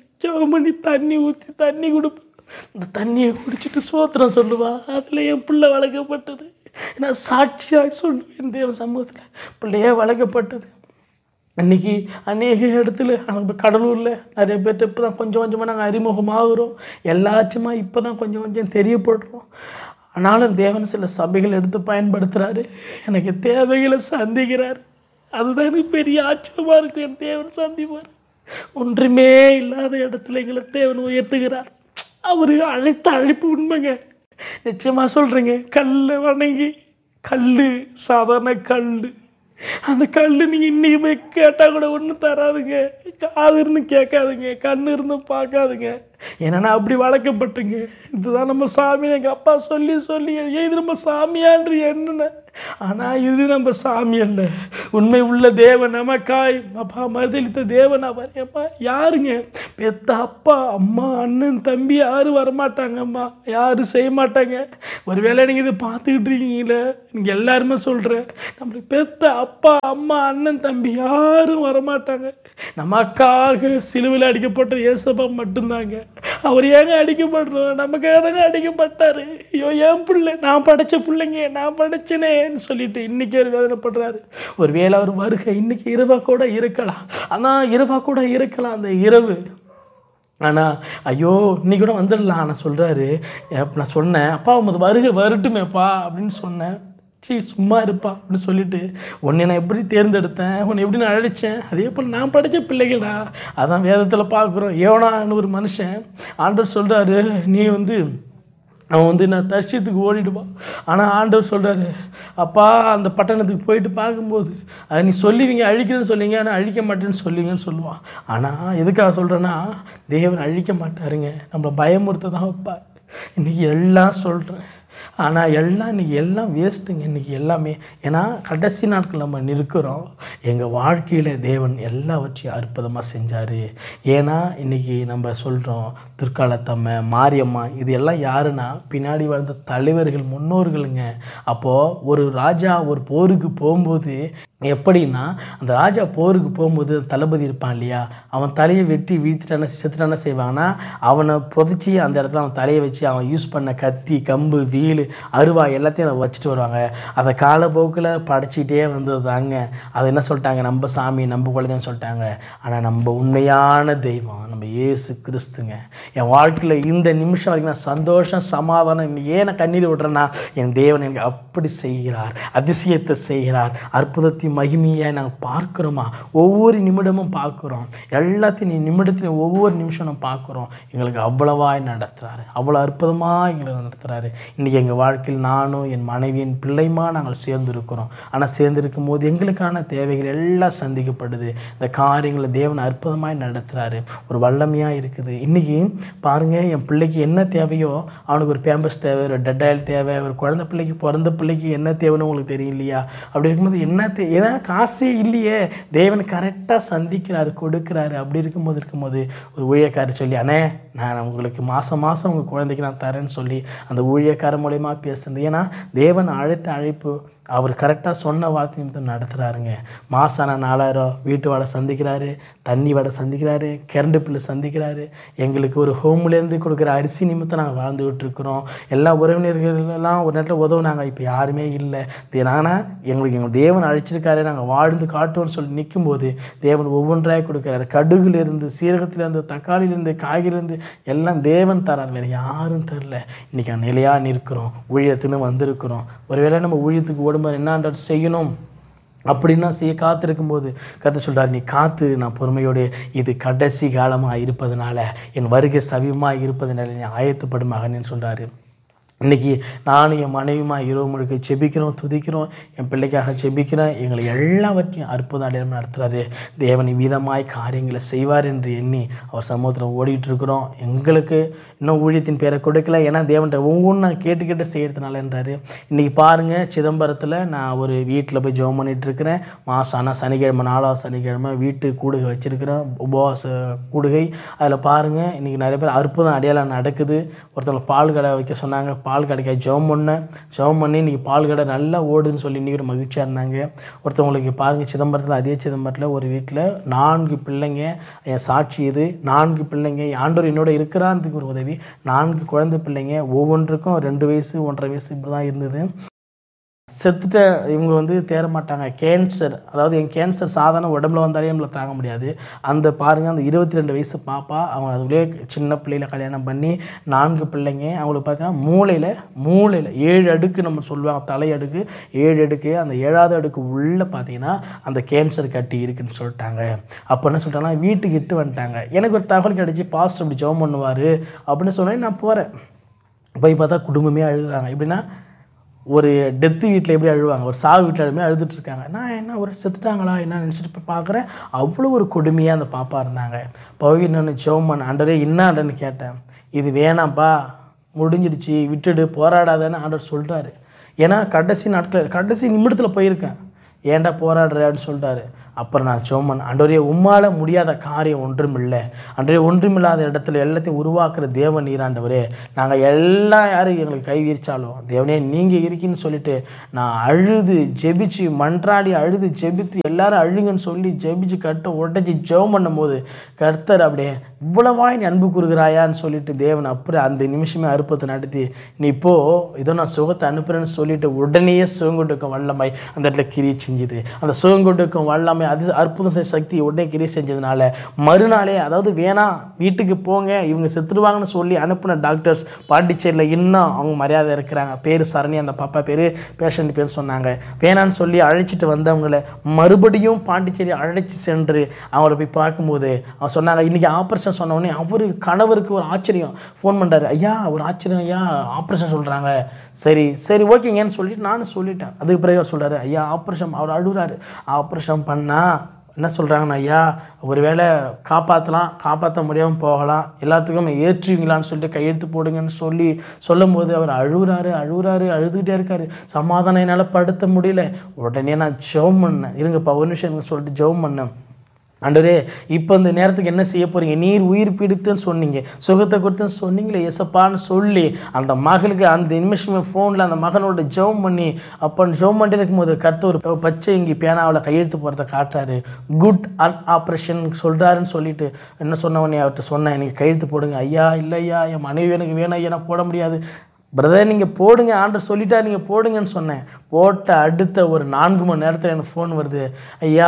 பண்ணி தண்ணி ஊற்றி தண்ணி கொடுப்பேன். இந்த தண்ணியை குடிச்சிட்டு சோத்திரம் சொல்லுவா. அதில் என் பிள்ளை வளர்க்கப்பட்டது. நான் சாட்சியாக சொல்லுவேன் தேவ சமூகத்தில் பிள்ளையே வளர்க்கப்பட்டது. அன்றைக்கி அநேக இடத்துல நம்ம கடலூரில் நிறைய பேர்ட்ட இப்போ தான் கொஞ்சம் கொஞ்சமாக நாங்கள் அறிமுகமாகிறோம். எல்லாச்சுமா இப்போ தான் கொஞ்சம் கொஞ்சம் தெரியப்படுறோம். ஆனாலும் தேவன் சில சபைகள் எடுத்து பயன்படுத்துகிறாரு. எனக்கு தேவைகளை சந்திக்கிறார். அதுதான் எனக்கு பெரிய ஆச்சரியமாக இருக்கும். என் தேவன் சந்திப்பார். ஒன்றுமே இல்லாத இடத்துல எங்களை தேவன் உயர்த்துகிறார். அவர் அழைத்த அழைப்பு உண்மைங்க, நிச்சயமாக சொல்கிறேங்க. கல்லை வணங்கி, சாதாரண கல் அந்த கல் நீங்கள் இன்றைக்கி போய் கேட்டால் கூட ஒன்றும் தராதுங்க. காது இருந்து கேட்காதுங்க, கண் இருந்து பார்க்காதுங்க. ஏன்னா நான் அப்படி வளர்க்கப்பட்டுங்க. இதுதான் நம்ம சாமி. எங்கள் அப்பா சொல்லி சொல்லி இது நம்ம சாமியான்று என்னென்ன. ஆனால் இது நம்ம சாமி அல்ல, உண்மை உள்ள தேவன் நமக்காய் அப்பா மறுதளித்த தேவன் அவர். அம்மா யாருங்க பெத்த அப்பா அம்மா அண்ணன் தம்பி யாரும் வரமாட்டாங்கம்மா, யாரும் செய்ய மாட்டாங்க. ஒருவேளை நீங்கள் இதை பார்த்துக்கிட்டு இருக்கீங்களே, நீங்கள் எல்லாருமே சொல்கிறேன், நம்மளுக்கு பெத்த அப்பா அம்மா அண்ணன் தம்பி யாரும் வரமாட்டாங்க. நமக்காக சிலுவையில் அடிக்கப்பட்ட இயேசப்பா மட்டும்தாங்க. அவர் ஏங்க அடிக்கப்படணும்? நமக்காக தாங்க அடிக்கப்பட்டார். ஐயோ என் பிள்ளை, நான் படைச்ச பிள்ளைங்க, நான் படைச்சனேன்னு சொல்லிட்டு இன்றைக்கி அவர் வேதனைப்படுறாரு. ஒரு வேளை அவர் வருகை இன்றைக்கி இரவாக கூட இருக்கலாம். ஆனால் இரவாக கூட இருக்கலாம் அந்த இரவு. ஆனால் ஐயோ இன்னைக்கு கூட வந்துடலாம். ஆனால் சொல்கிறாரு, நான் சொன்னேன் அப்பா உமது வருகை வரட்டுமேப்பா அப்படின்னு சொன்னேன். சும்மா இருப்பா அப்படின்னு சொல்லிட்டு உன்னை நான் எப்படி தேர்ந்தெடுத்தேன், உன்னை எப்படி நான் அழைச்சேன், அதே போல் நான் படித்த பிள்ளைகளா. அதான் வேதத்தில் பார்க்குறோம். யோனான்னு ஒரு மனுஷன் ஆண்டவர் சொல்கிறாரு, நீ அவன் நான் தர்ஷத்துக்கு ஓடிடுவான். ஆனால் ஆண்டவர் சொல்கிறாரு, அப்பா அந்த பட்டணத்துக்கு போயிட்டு பார்க்கும்போது அது நீ சொல்லுவீங்க அழிக்கிறேன்னு சொல்லிங்க, ஆனால் அழிக்க மாட்டேன்னு சொல்லுவீங்கன்னு சொல்லுவான். ஆனால் எதுக்காக சொல்கிறேன்னா, தேவன் அழிக்க மாட்டாருங்க, நம்மளை பயமுறுத்த தான் வைப்பார். இன்றைக்கி எல்லாம் சொல்கிறேன், ஆனால் இன்றைக்கி எல்லாம் வேஸ்ட்டுங்க. இன்றைக்கி எல்லாமே ஏன்னா கடைசி நாட்கள் நம்ம இருக்கிறோம். எங்கள் வாழ்க்கையில் தேவன் எல்லாவற்றையும் அற்புதமாக செஞ்சார். ஏன்னா இன்றைக்கி நம்ம சொல்கிறோம் துர்காலத்தம்மை மாரியம்மா, இது எல்லாம் யாருன்னா பின்னாடி வாழ்ந்த தலைவர்கள் முன்னோர்களுங்க. அப்போது ஒரு ராஜா ஒரு போருக்கு போகும்போது எப்படின்னா, அந்த ராஜா போருக்கு போகும்போது தளபதி இருப்பான் இல்லையா, அவன் தலையை வெட்டி வீழ்த்திட்டான செத்துட்டான செய்வாங்கன்னா அவனை புதைச்சி அந்த இடத்துல அவன் தலையை வச்சு அவன் யூஸ் பண்ண கத்தி கம்பு வீல் அருவா எல்லாத்தையும் அதை வச்சுட்டு வருவாங்க. அதை காலப்போக்கில் படைச்சிக்கிட்டே வந்ததுதாங்க. அதை என்ன சொல்லிட்டாங்க, நம்ம சாமி நம்ம குழந்தைன்னு சொல்லிட்டாங்க. ஆனால் நம்ம உண்மையான தெய்வம் நம்ம இயேசு கிறிஸ்துங்க. என் வாழ்க்கையில் இந்த நிமிஷம் வரைக்கும் நான் சந்தோஷம் சமாதானம் ஏன் நான் கண்ணீர் விடுறேன்னா, என் தேவன் எனக்கு அப்படி செய்கிறார், அதிசயத்தை செய்கிறார், அற்புதத்தையும் மகிமையை நாங்கள் பார்க்குறோமா, ஒவ்வொரு நிமிடமும் பார்க்குறோம். எல்லாத்தையும் நிமிடத்திலையும் ஒவ்வொரு நிமிஷம் நம்ம பார்க்குறோம். எங்களுக்கு அவ்வளவாய் நடத்துகிறாரு, அவ்வளோ அற்புதமாக எங்களை நடத்துகிறாரு. இன்றைக்கி எங்கள் வாழ்க்கையில் நானும் என் மனைவி என் பிள்ளைமா நாங்கள் சேர்ந்துருக்கிறோம். ஆனால் சேர்ந்துருக்கும் போது எங்களுக்கான தேவைகள் எல்லாம் சந்திக்கப்படுது. இந்த காரியங்களை தேவன் அற்புதமாய் நடத்துகிறாரு, ஒரு வல்லமையாக இருக்குது. இன்றைக்கி பாருங்கள், என் பிள்ளைக்கு என்ன தேவையோ அவனுக்கு ஒரு பேம்பஸ் தேவை, ஒரு டெட்டாயில் தேவை, ஒரு குழந்தை பிள்ளைக்கு பிறந்த பிள்ளைக்கு என்ன தேவைன்னு உங்களுக்கு தெரியும் இல்லையா? அப்படி இருக்கும்போது என்ன ஏன்னா காசே இல்லையே, தேவன் கரெக்டாக சந்திக்கிறாரு கொடுக்குறாரு. அப்படி இருக்கும்போது ஒரு ஊழியக்காரர் சொல்லி, அண்ணே நான் உங்களுக்கு மாதம் உங்கள் குழந்தைக்கு நான் தரேன்னு சொல்லி அந்த ஊழியக்கார மூலயமா பேசுறது. ஏன்னா தேவன் அழைத்த அழைப்பு அவர் கரெக்டாக சொன்ன வார்த்தை நிமித்தம் நடத்துகிறாருங்க. மாதம் 4000 வீட்டு வாடகை சந்திக்கிறாரு, தண்ணி வாடகை சந்திக்கிறாரு, கரண்ட் பில்லு சந்திக்கிறாரு. எங்களுக்கு ஒரு ஹோம்லேருந்து கொடுக்குற அரிசி நிமித்தம் நாங்கள் வாழ்ந்துக்கிட்டு இருக்கிறோம். எல்லா உறவினர்களெல்லாம் ஒரு நேரத்தில் உதவுனாங்க, இப்போ யாருமே இல்லை. ஆனால் எங்கள் தேவன் அழைச்சிருக்காரு, நாங்கள் வாழ்ந்து காட்டுவோம்னு சொல்லி நிற்கும்போது தேவன் ஒவ்வொன்றாக கொடுக்குறாரு. கடுகுலேருந்து சீரகத்துலேருந்து தக்காளியிலேருந்து காய்கறிலேருந்து எல்லாம் தேவன் தரார், வேறு யாரும் தரல. இன்றைக்கி நிலையாக நிற்கிறோம், ஊழியத்துன்னு வந்திருக்கிறோம். ஒருவேளை நம்ம ஊழியத்துக்கு ஓடும்போது என்ன செய்யணும் அப்படின்னா செய்ய காத்திருக்கும்போது கர்த்தர் சொல்கிறார், நீ காத்து, நான் பொறுமையோடு இது கடைசி காலமாக இருப்பதனால என் வருகை சமீபமாக இருப்பதனால நீ ஆயத்தப்படும் மகனேன்னு சொல்கிறாரு. இன்றைக்கி நானும் என் மனைவியுமா இரவு முழுக்க செபிக்கிறோம், துதிக்கிறோம், என் பிள்ளைக்காக செபிக்கிறேன். எங்களை எல்லாவற்றையும் அற்புதம் அடையாளம் நடத்துகிறாரு. தேவன் விதமாய் காரியங்களை செய்வார் என்று எண்ணி அவர் சமூகத்தில் ஓடிட்டுருக்குறோம். எங்களுக்கு இன்னும் ஊழியத்தின் பேரை கொடுக்கல, ஏன்னா தேவன்கிட்ட ஒவ்வொன்றும் நான் கேட்டு செய்கிறதுனால என்றார். இன்றைக்கி பாருங்கள், சிதம்பரத்தில் நான் ஒரு வீட்டில் போய் ஜெபம் பண்ணிகிட்ருக்கிறேன். மாதம் ஆனால் சனிக்கிழமை 4வது சனிக்கிழமை வீட்டு கூடுகை வச்சுருக்கிறேன், உபவாச கூடுகை. அதில் பாருங்கள், இன்றைக்கி நிறைய பேர் அற்புதம் அடையாளம் நடக்குது. ஒருத்தவங்க பால் கடை வைக்க சொன்னாங்க, பால் கடைக்காக ஜெபம் பண்ணி இன்றைக்கி பால் கடை நல்லா ஓடுதுன்னு சொல்லி இன்றைக்கி ஒரு மகிழ்ச்சியாக இருந்தாங்க. ஒருத்தவங்களுக்கு பாருங்கள், சிதம்பரத்தில் அதே சிதம்பரத்தில் ஒரு வீட்டில் 4 பிள்ளைங்க, என் சாட்சி இது, 4 பிள்ளைங்க, ஆண்டவர் என்னோட இருக்கிறான்றதுக்கு ஒரு உதவி. 4 குழந்தை பிள்ளைங்க, ஒவ்வொன்றுக்கும் 2 வயசு 1.5 வயசு இப்படி தான் இருந்தது. செத்துட்ட இவங்க தேர மாட்டாங்க. கேன்சர், அதாவது என் கேன்சர் சாதாரண உடம்புல வந்தாலே நம்மளை தாங்க முடியாது. அந்த பாருங்கள், அந்த 22 வயசு பாப்பா, அவங்க அதுக்குள்ளே சின்ன பிள்ளையில கல்யாணம் பண்ணி 4 பிள்ளைங்க. அவங்களுக்கு பார்த்தீங்கன்னா மூளையில் 7 அடுக்கு நம்ம சொல்லுவாங்க, தலை அடுக்கு 7 அடுக்கு. அந்த 7வது அடுக்கு உள்ளே பார்த்தீங்கன்னா அந்த கேன்சர் கட்டி இருக்குன்னு சொல்லிட்டாங்க. அப்போ என்ன சொல்லிட்டாங்கன்னா வீட்டுக்கு இட்டு வந்துட்டாங்க. எனக்கு ஒரு தகவல் கிடச்சி, பாஸ்டர் அப்படி ஜெபம் பண்ணுவார் அப்படின்னு சொன்னேன். நான் போகிறேன், போய் பார்த்தா குடும்பமே அழுகுறாங்க. எப்படின்னா ஒரு டெத்து வீட்டில் எப்படி அழுவாங்க, ஒரு சாவு வீட்டில் அழுமே அழுதுட்டு இருக்காங்க. நான் என்ன ஒரு செத்துட்டாங்களா என்ன நினச்சிட்டு போய் பார்க்குறேன். அவ்வளோ ஒரு கொடுமையாக அந்த பாப்பா இருந்தாங்க. போய் நான் ஜெபம் ஆண்டவரே என்னான்னு கேட்டேன். இது வேணாம்ப்பா, முடிஞ்சிடுச்சு, விட்டுடு, போராடாதன்னு ஆண்டவர் சொல்லிட்டாரு. ஏன்னா கடைசி நாட்கள் கடைசி நிமிடத்தில் போயிருக்கேன். ஏன்டா போராடுற அப்படின்னு சொல்லிட்டாரு. அப்புறம் நான் ஜெபம் ஆண்டவரே உம்மால் முடியாத காரியம் ஒன்றுமில்லை. ஆண்டவரே ஒன்றுமில்லாத இடத்துல எல்லாத்தையும் உருவாக்குற தேவன் நீராண்டவரே. நாங்கள் எல்லாம் யாரும் எங்களுக்கு கை விரிச்சாலும் தேவனே நீங்கள் இருக்கீன்னு சொல்லிட்டு நான் அழுது ஜெபிச்சு மன்றாடி அழுது ஜெபித்து எல்லாரும் அழுங்கன்னு சொல்லி ஜெபிச்சு கட்ட உடச்சி ஜெபம் பண்ணும்போது கர்த்தர் அப்படியே இவ்வளவாய் நீ அன்பு கூறுகிறாயான்னு சொல்லிட்டு தேவன் அப்புறம் அந்த நிமிஷமே அற்புதத்தை நடத்தி நீ இப்போது இதோ நான் சுகத்தை அனுப்புகிறேன்னு சொல்லிட்டு உடனேயே சுகங்கொடுக்கும் வல்லமை அந்த இடத்துல கிரியை செஞ்சுது. அந்த சுகங்கொடுக்கும் வல்லமை அது அற்புதம் சக்தி உடனே கிரியை செஞ்சதுனால மறுநாளே, அதாவது வேணாம் வீட்டுக்கு போங்க இவங்க செத்துடுவாங்கன்னு சொல்லி அனுப்பின டாக்டர்ஸ் பாண்டிச்சேரியில் இன்னும் அவங்க மரியாதை இருக்கிறாங்க. பேர் சரணி, அந்த பாப்பா பேர், பேஷண்ட் பேர் சொன்னாங்க. வேணான்னு சொல்லி அழைச்சிட்டு வந்தவங்களை மறுபடியும் பாண்டிச்சேரி அழைச்சி சென்று அவங்கள போய் பார்க்கும்போது அவங்க சொன்னாங்க இன்றைக்கி ஆப்ரேஷன் சொன்னோடனே அவரு கணவருக்கு ஒரு ஆச்சரியம். ஃபோன் பண்ணுறாரு, ஐயா ஒரு ஆச்சரியம் ஐயா ஆப்ரேஷன் சொல்கிறாங்க. சரி சரி ஓகேங்கன்னு சொல்லிட்டு நானும் சொல்லிட்டேன். அதுக்கு பிறகு அவர் சொல்கிறாரு ஐயா ஆப்ரேஷன், அவர் அழுகிறாரு. ஆப்ரேஷன் பண்ணால் என்ன சொல்கிறாங்கண்ணா ஐயா ஒரு வேளை காப்பாற்ற முடியாமல் போகலாம், எல்லாத்துக்கும் ஏற்றுவீங்களான்னு சொல்லிட்டு கையெழுத்து போடுங்கன்னு சொல்லும்போது அவர் அழுதுகிட்டே இருக்காரு. சமாதானம் என்னால் படுத்த முடியல. உடனே நான் ஜெபம் பண்ணேன். இருங்கப்பா ஒரு நிமிஷம் சொல்லிட்டு ஜெபம் பண்ணேன். ஆண்டவரே இப்போ இந்த நேரத்துக்கு என்ன செய்ய போகிறீங்க, நீர் உயிர் பிடித்துன்னு சொன்னீங்க, சுகத்தை கொடுத்துன்னு சொன்னீங்களே ஏசப்பான்னு சொல்லி அந்த மகளுக்கு அந்த நிமிஷமே ஃபோனில் அந்த மகனோட ஜெபம் பண்ணி அப்போ ஜெபம் பண்ணிட்டு இருக்கும்போது கருத்து ஒரு பச்சை இங்கே பேனாவில் கையெழுத்து போகிறத காட்டுறாரு. குட் ஆப்ரேஷன் சொல்கிறாருன்னு சொல்லிட்டு என்ன சொன்னவனே அவர்கிட்ட சொன்னேன் எனக்கு கையெழுத்து போடுங்க. ஐயா இல்லை ஐயா என் மனைவி எனக்கு வேணும் ஐயா நான் போட முடியாது. பிரதர் நீங்கள் போடுங்க ஆண்டர் சொல்லிட்டா நீங்கள் போடுங்கன்னு சொன்னேன். போட்ட அடுத்த ஒரு 4 மணி நேரத்தில் எனக்கு ஃபோன் வருது. ஐயா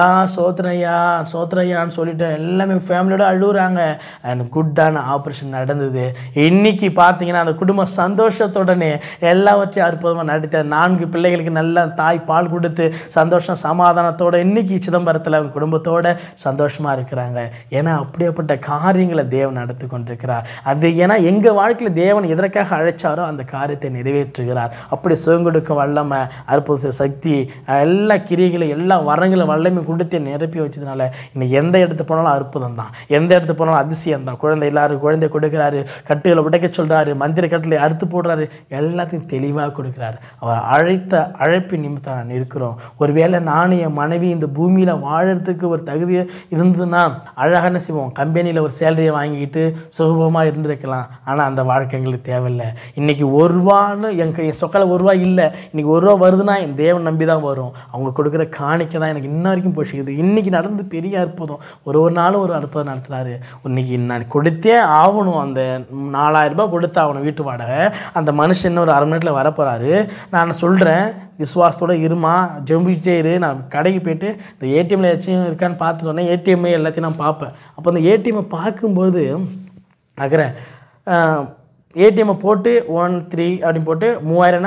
சோத்திரையான்னு சொல்லிட்டு எல்லாமே ஃபேமிலியோடு அழுகுறாங்க. எனக்கு குட்டான ஆப்ரேஷன் நடந்தது. இன்றைக்கி பார்த்தீங்கன்னா அந்த குடும்ப சந்தோஷத்துடனே எல்லாவற்றையும் அற்புதமாக நடத்த 4 பிள்ளைகளுக்கு நல்ல தாய் பால் கொடுத்து சந்தோஷம் சமாதானத்தோடு இன்றைக்கி சிதம்பரத்தில் அவங்க குடும்பத்தோடு சந்தோஷமாக இருக்கிறாங்க. ஏன்னா அப்படியேப்பட்ட காரியங்களை தேவன் நடத்தி கொண்டிருக்கிறார். அது ஏன்னா எங்கள் வாழ்க்கையில் தேவன் எதற்காக அழைச்சாரோ அந்த காரியத்தை நிறைவேற்றுகிறார். அப்படி சுகங்கொடுக்கும் வல்லமை அற்புத சக்தி எல்லா கிரிகளை எல்லா வரங்களும் வல்லமை கொடுத்து நிரப்பி வச்சதுனால இன்னைக்கு எந்த இடத்துக்கு போனாலும் அற்புதம் தான், எந்த இடத்துக்கு போனாலும் அதிசயம் தான். குழந்தை எல்லாரும் குழந்தை கொடுக்குறாரு, கட்டுகளை உடைக்க சொல்கிறாரு, மந்திர கட்டிலை அறுத்து போடுறாரு, எல்லாத்தையும் தெளிவாக கொடுக்குறாரு. அவர் அழைத்த அழைப்பின் நிமித்தம் நான் இருக்கிறோம். ஒருவேளை நானும் என் மனைவி இந்த பூமியில் வாழறதுக்கு ஒரு தகுதி இருந்ததுன்னா அழகாக என்ன செய்வோம், கம்பெனியில் ஒரு சேலரியை வாங்கிக்கிட்டு சுகபமாக இருந்திருக்கலாம். ஆனால் அந்த வாழ்க்கை எங்களுக்கு தேவையில்லை. இன்றைக்கி ₹1 என் சொக்கலை ₹1 இல்லை, இன்றைக்கி ₹1 வருதுன்னா என் தேவன் நம்பி தான் வரும். அவங்க கொடுக்குற காணிக்கை தான் எனக்கு இன்ன வரைக்கும் போஷிக்குது. இன்றைக்கி நடந்து பெரிய அற்புதம். ஒரு நாளும் ஒரு அற்புதம் நடத்துகிறாரு. இன்றைக்கி நான் கொடுத்தே ஆகணும். அந்த ₹4000 கொடுத்தாகணும் வீட்டு வாடகை. அந்த மனுஷன் இன்னும் ஒரு 1/2 மணி நேரத்தில் வரப்போகிறாரு. நான் சொல்கிறேன் விசுவாசத்தோடு இருமா, ஜெபிச்சே இரு. நான் கடைக்கு போய்ட்டு இந்த ஏடிஎம்மில் ஏதாச்சும் இருக்கான்னு பார்த்துட்டு வந்தேன். ஏடிஎம் எல்லாத்தையும் நான் பார்ப்பேன். அப்போ அந்த ஏடிஎம்மை பார்க்கும்போது ஆகிறேன் ஏடிஎம்மை போட்டு 13 அப்படின்னு போட்டு 3000னா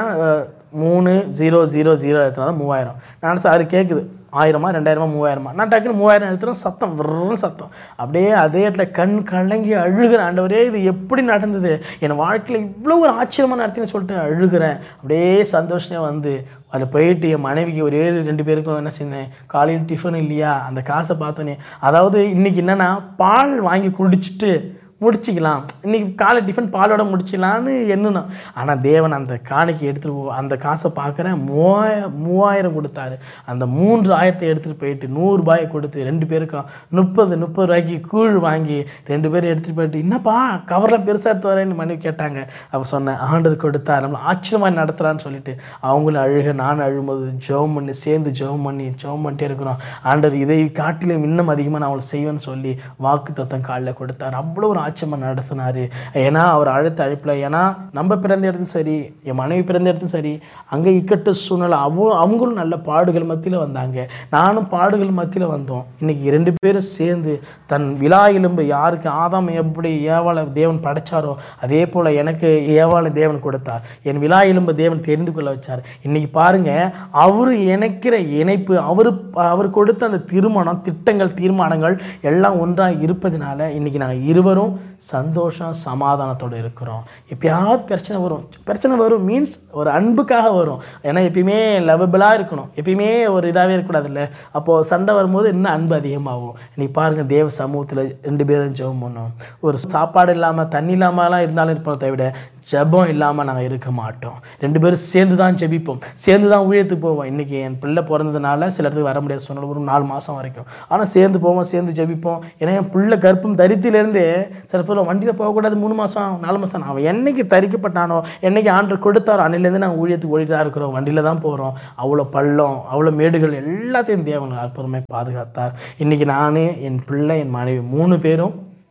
3000 எடுத்துனா தான் 3000. நான் சார் கேட்குது 1000 2000 3000. நான் டக்குன்னு 3000 எடுத்துகிறேன். சத்தம் வெறும் சத்தம். அப்படியே அதே இடத்துல கண் கலங்கி அழுகிறேன். ஆண்டவரே இது எப்படி நடந்தது, என் வாழ்க்கையில் இவ்வளோ ஒரு ஆச்சரியமாக நடத்தின்னு சொல்லிட்டு அழுகிறேன். அப்படியே சந்தோஷமே வந்து அதில் போயிட்டு என் மனைவிக்கு ஒரே 2 பேருக்கும் என்ன செஞ்சேன், காலையில் டிஃபன் இல்லையா அந்த காசை பார்த்தோன்னே, அதாவது இன்றைக்கி என்னென்னா பால் வாங்கி குடிச்சிட்டு முடிச்சிக்கலாம், இன்றைக்கி காலை டிஃபன் பாலோட முடிச்சிக்கலான்னு எண்ணுனோம். ஆனால் தேவன் அந்த காணிக்கை எடுத்துகிட்டு அந்த காசை பார்க்குறேன் 3000 கொடுத்தாரு. அந்த 3000 எடுத்துகிட்டு போயிட்டு ₹100 கொடுத்து 2 பேருக்கும் 30 ரூபாய்க்கு கூழ் வாங்கி 2 பேரும் எடுத்துகிட்டு போயிட்டு என்னப்பா கவரில் பெருசாக எடுத்து வரேன்னு மனைவி கேட்டாங்க. அப்போ சொன்னேன் ஆண்டவர் கொடுத்தா நம்மளை ஆச்சரியமாக நடத்துகிறான்னு சொல்லிட்டு அவங்களும் அழுக நானும் அழும்போது ஜெபம் பண்ணி சேர்ந்து ஜெபம் பண்ணிட்டே இருக்கிறோம். ஆண்டவர் இதை காட்டிலும் இன்னும் அதிகமாக நான் அவளை செய்வேன்னு சொல்லி வாக்குத்தத்தம் காலில் கொடுத்தார். அவ்வளோ ஒரு ஆச்சரியமாக நடத்தினார். ஏன்னா அவர் அழைத்த அழைப்பில், ஏன்னா நம்ம பிறந்த இடத்தும் சரி என் மனைவி பிறந்த இடத்தும் சரி அங்கே இக்கட்டு சூழ்நிலை அவங்களும் நல்ல பாடுகள் மத்தியில் வந்தாங்க, நானும் பாடுகள் மத்தியில் வந்தோம். இன்றைக்கி 2 பேரும் சேர்ந்து தன் விலா எலும்பு யாருக்கு ஆதாம் எப்படி ஏவாளை தேவன் படைச்சாரோ அதே போல் எனக்கு ஏவாளை தேவன் கொடுத்தார். என் விலா எலும்பு தேவன் தெரிந்து கொள்ள வச்சார். இன்றைக்கி பாருங்கள் அவர் இணைக்கிற இணைப்பு, அவர் கொடுத்த அந்த திருமணம் திட்டங்கள் தீர்மானங்கள் எல்லாம் ஒன்றாக இருப்பதனால இன்றைக்கி நாங்கள் இருவரும் சந்தோஷம் சமாதானத்தோடு இருக்கிறோம். எப்பயாவது பிரச்சனை வரும் மீன்ஸ் ஒரு அன்புக்காக வரும். ஏன்னா எப்பயுமே லவபிளாக இருக்கணும், எப்பயுமே ஒரு இதாகவே இருக்கக்கூடாதுல்ல. அப்போது சண்டை வரும்போது இன்னும் அன்பு அதிகமாகும். இன்றைக்கி பாருங்கள், தேவ சமூகத்தில் 2 பேரும் ஜெபம் பண்ணோம். ஒரு சாப்பாடு இல்லாமல் தண்ணி இல்லாமலாம் இருந்தாலும் இருப்பதை விட ஜெபம் இல்லாமல் நாங்கள் இருக்க மாட்டோம். 2 பேரும் சேர்ந்து தான் ஜெபிப்போம், சேர்ந்து தான் ஊழியத்துக்கு போவோம். இன்றைக்கி என் பிள்ளை பிறந்ததுனால சில இடத்துக்கு வர முடியாது சொன்ன ஒரு 4 மாதம் வரைக்கும். ஆனால் சேர்ந்து போவோம், சேர்ந்து ஜெபிப்போம். ஏன்னா என் பிள்ளை கர்ப்பம் தரித்திலேருந்தே சில பேர் வண்டியில் போகக்கூடாது 3 மாதம் 4 மாதம். அவன் என்னைக்கு தரிக்கப்பட்டானோ, என்னைக்கு ஆண்டவர் கொடுத்தாரோ அன்னிலேருந்து நாங்கள் ஊழியத்துக்கு ஓடிட்டு தான் இருக்கிறோம். வண்டியில் தான் போகிறோம். அவ்வளோ பள்ளம், அவ்வளோ மேடுகள் எல்லாத்தையும் தேவன் அற்புதமாக பாதுகாத்தார். இன்றைக்கி நான், என் பிள்ளை, என் மனைவி 3 பேரும்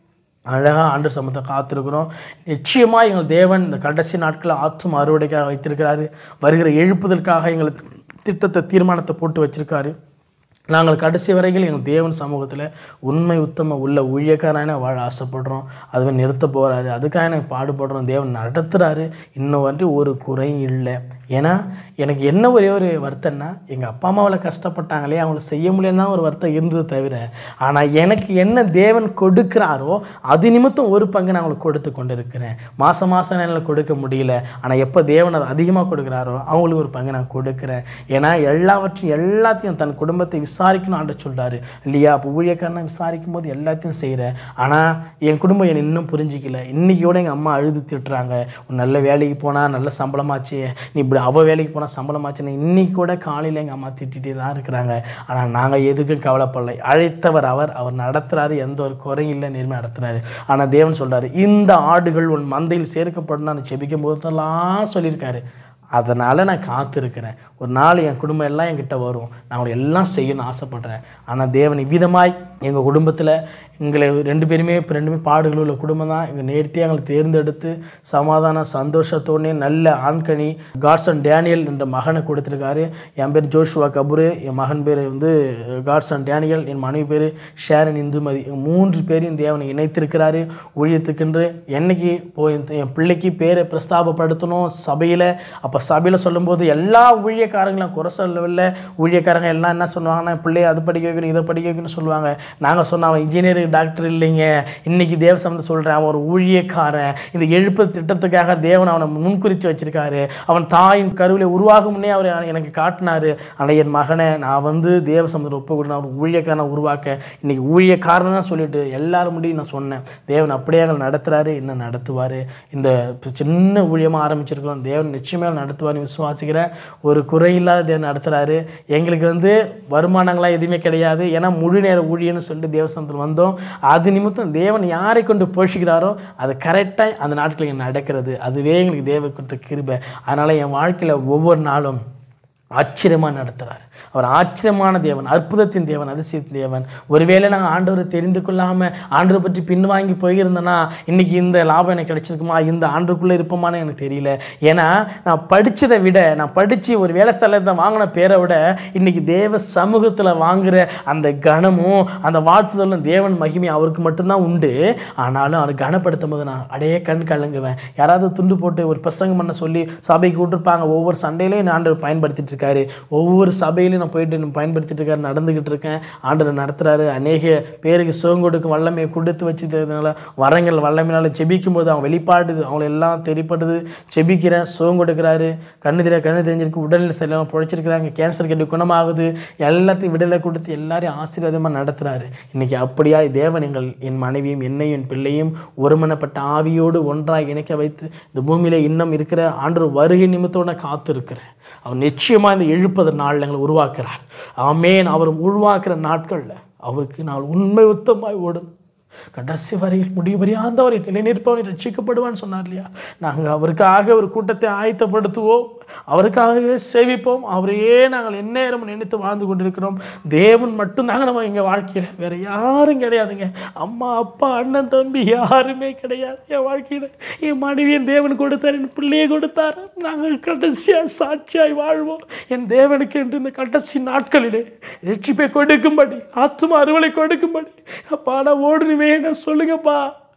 அழகாக ஆண்டவர் சமூகத்தை காத்திருக்கிறோம். நிச்சயமாக எங்கள் தேவன் இந்த கடைசி நாட்களில் ஆற்றும் அறுவடைக்காக வைத்திருக்கிறாரு. வருகிற எழுப்புதலுக்காக எங்களுக்கு திட்டத்தை தீர்மானத்தை போட்டு வச்சுருக்காரு. நாங்கள் கடைசி வரைக்கும் எங்கள் தேவன் சமூகத்தில் உண்மை உத்தம உள்ள ஊழியக்காரன வாழ ஆசைப்படுறோம். அதுவே நிறுத்த போகிறாரு, அதுக்காக எனக்கு பாடுபடுறோம். தேவன் நடத்துகிறாரு. இன்னும் வந்துட்டு ஒரு குறையும் இல்லை. ஏன்னா எனக்கு என்ன ஒரே ஒரு வருத்தம்னா, எங்கள் அப்பா அம்மாவில் கஷ்டப்பட்டாங்களே, அவங்கள செய்ய முடியலன்னா ஒரு வருத்தம் இருந்தது தவிர, ஆனால் எனக்கு என்ன தேவன் கொடுக்குறாரோ அது நிமித்தம் ஒரு பங்கு நான் அவங்களுக்கு கொடுத்து கொண்டு இருக்கிறேன். மாதம் என்னால் கொடுக்க முடியல, ஆனால் எப்போ தேவன் அதை அதிகமாக கொடுக்குறாரோ அவங்களுக்கு ஒரு பங்கு நான் கொடுக்குறேன். ஏன்னா எல்லாத்தையும் தன் குடும்பத்தை விசாரிக்கணும் ஆண்டு சொல்கிறாரு இல்லையா? அப்போ ஊழியக்காரனை விசாரிக்கும் போது எல்லாத்தையும் செய்கிறேன். ஆனால் என் குடும்பம் என்னை இன்னும் புரிஞ்சிக்கல. இன்றைக்கி கூட எங்கள் அம்மா அழுது திட்டுறாங்க, நல்ல வேலைக்கு போனால் நல்ல சம்பளமாச்சு, நீ இப்படி அவள் வேலைக்கு போனால் சம்பளமாச்சுன்னு இன்றைக்கி கூட காலையில் எங்கள் அம்மா திட்டிகிட்டே தான் இருக்கிறாங்க. ஆனால் நாங்கள் எதுக்கும் கவலைப்படலை. அழைத்தவர் அவர் நடத்துகிறாரு, எந்த ஒரு குறையும் இல்லை, நேர்மையாக நடத்துகிறாரு. ஆனால் தேவன் சொல்கிறாரு, இந்த ஆடுகள் உன் மந்தையில் சேர்க்கப்படும் நான் ஜெபிக்கும் போதெல்லாம் சொல்லியிருக்காரு. அதனால் நான் காத்திருக்கிறேன். ஒரு நாள் என் குடும்பம் எல்லாம் என்கிட்ட வரும், நான் அவங்களை எல்லாம் செய்யணும்னு ஆசைப்பட்றேன். ஆனால் தேவன் இவ்விதமாய் எங்கள் குடும்பத்தில் எங்களை 2 பேருமே பாடுகள் உள்ள குடும்பம் தான். எங்கள் நேர்த்தியாக எங்களை தேர்ந்தெடுத்து சமாதானம் சந்தோஷத்தோடனே நல்ல ஆண்கனி காட்சன் டேனியல் என்ற மகனை கொடுத்துருக்காரு. என் பேர் ஜோஷுவா கபூரு, என் மகன் பேர் காட்சன் டேனியல், என் மனைவி பேர் ஷேரன் இந்துமதி. 3 பேரையும் தேவனை இணைத்திருக்கிறாரு ஊழியத்துக்கென்று. என்னைக்கு போய் என் பிள்ளைக்கு பேரை பிரஸ்தாபப்படுத்தணும் சபையில். அப்போ சபையில் சொல்லும்போது எல்லா ஊழியக்காரங்களும் குறை சொல்லவில்லை. ஊழியக்காரங்க எல்லாம் என்ன சொல்லுவாங்கன்னா, பிள்ளையை அது படிக்க வைக்கணும் இதை படிக்க வைக்கணும்னு சொல்லுவாங்க. நாங்கள் சொன்ன அவன் இன்ஜினியரிங் டாக்டர் இல்லைங்க, இன்றைக்கி தேவ சம்பந்த சொல்கிறேன், அவன் ஒரு ஊழியக்காரன். இந்த எழுப்பு திட்டத்துக்காக தேவன் அவனை முன்குறித்து வச்சிருக்காரு. அவன் தாயின் கருவிலை உருவாகும் முன்னே அவர் எனக்கு காட்டினார். ஆனால் என் மகனை நான் தேவ சம்பந்தத்தை ஒப்பு கொடுத்து அவர் ஊழியக்காரனை உருவாக்க இன்றைக்கி ஊழியக்காரன் தான் சொல்லிட்டு எல்லாரும் முடியும் நான் சொன்னேன். தேவன் அப்படியே எங்களை நடத்துகிறாரு, இன்னும் நடத்துவார். இந்த சின்ன ஊழியமாக ஆரம்பிச்சிருக்கோம், தேவன் நிச்சயமாக நடத்துவார்னு விசுவாசிக்கிறேன். ஒரு குறையில்லாத தேவன் நடத்துகிறாரு. எங்களுக்கு வருமானங்களாம் எதுவுமே கிடையாது. ஏன்னா முழு நேர ஊழியன்னு சொல்லிட்டு தேவசனத்தில் வந்தோம். அது நிமித்தம் தேவன் யாரை கொண்டு போஷிக்கிறாரோ அது கரெக்டாக அந்த நாட்களில் நடக்கிறது. அதுவே எங்களுக்கு தேவ கொடுத்த கிருபை. அதனால் என் வாழ்க்கையில் ஒவ்வொரு நாளும் ஆச்சரியமாக நடத்துகிறார். அவர் ஆச்சரியமான தேவன், அற்புதத்தின் தேவன், அதிசயத்தின் தேவன். ஒருவேளை நாங்கள் ஆண்டவரை தெரிந்து கொள்ளாமல் ஆண்டவரை பற்றி பின்வாங்கி போயிருந்தேன்னா இன்றைக்கி இந்த லாபம் எனக்கு கிடைச்சிருக்குமா, இந்த ஆண்டுக்குள்ளே இருப்போமான்னு எனக்கு தெரியல. ஏன்னா நான் படித்ததை விட, நான் படித்து ஒரு வேலை ஸ்தலத்தை வாங்கின பேரை விட இன்றைக்கி தேவ சமூகத்தில் வாங்குகிற அந்த கனமும் அந்த வாழ்த்துதலும் தேவன் மகிமை அவருக்கு மட்டும்தான் உண்டு. ஆனாலும் அவர் கனப்படுத்தும் போது நான் அடையே கண் கலங்குவேன். யாராவது துண்டு போட்டு ஒரு பிரசங்கம் பண்ண சொல்லி சபைக்கு விட்டுருப்பாங்க. ஒவ்வொரு சண்டையிலையும் நான் ஆண்டவர் பயன்படுத்திட்டு இருக்காரு. ஒவ்வொரு சபையிலையும் நான் போயிட்டு பயன்படுத்திட்டு இருக்காரு, நடந்துக்கிட்டு இருக்கேன். ஆண்டவர் நடத்துகிறாரு. அநேக பேருக்கு சுகம் கொடுக்கும் வல்லமையை கொடுத்து வச்சுக்கிறதுனால வரங்கள் வல்லமையினால ஜெபிக்கும் போது அவன் வெளிப்பாடுது, அவங்கள எல்லாம் தெரிப்படுது. ஜெபிக்கிறேன், சுகம் கொடுக்குறாரு. கண்ணு தெரிஞ்சிருக்கு, உடல்நிலை சரியில்லாமல் பிழைச்சிருக்கிறாங்க, கேன்சர் கட்டி குணமாகுது. எல்லாத்தையும் விடுதலை கொடுத்து எல்லாரையும் ஆசீர்வாதமாக நடத்துகிறாரு. இன்றைக்கி அப்படியா தேவன் என் மனைவியும் என்னையும் என் பிள்ளையும் ஒருமனப்பட்ட ஆவியோடு ஒன்றாக இணைக்க வைத்து இந்த பூமியில் இன்னும் இருக்கிற ஆண்டவர் வருகை நிமித்தோட காத்து இருக்கிறேன். அவர் நிச்சயமாக இந்த எழுப்பது நாள் எங்களை உருவாக்குறார். ஆமேன். அவர் உருவாக்குற நாட்களில் அவருக்கு நான் உண்மை உத்தமாய் ஓடும் கடைசி வரையில் முடிவறியாதவரை நிலைநிற்பவனை ரட்சிக்கப்படுவான்னு சொன்னார் இல்லையா? நாங்கள் அவருக்காக ஒரு கூட்டத்தை ஆயத்தப்படுத்துவோம், அவருக்காகவே சேவிப்போம். அவரையே நாங்கள் எந்நேரமும் நினைத்து வாழ்ந்து கொண்டிருக்கிறோம். தேவன் மட்டும்தாங்க நம்ம எங்கள் வாழ்க்கையில், வேறு யாரும் கிடையாதுங்க. அம்மா அப்பா அண்ணன் தம்பி யாருமே கிடையாது என் வாழ்க்கையில். என் மனைவியின் தேவன் கொடுத்தார், என் பிள்ளையை கொடுத்தார். நாங்கள் கடைசியாக சாட்சியாய் வாழ்வோம் என் தேவனுக்கு என்று இந்த கடைசி நாட்களிலே ரட்சிப்பை கொடுக்கும்படி, ஆத்தும அறுவலை கொடுக்கும்படி. அப்பா நான் ஓடுனுமே, என்ன சொல்லுங்கப்பா,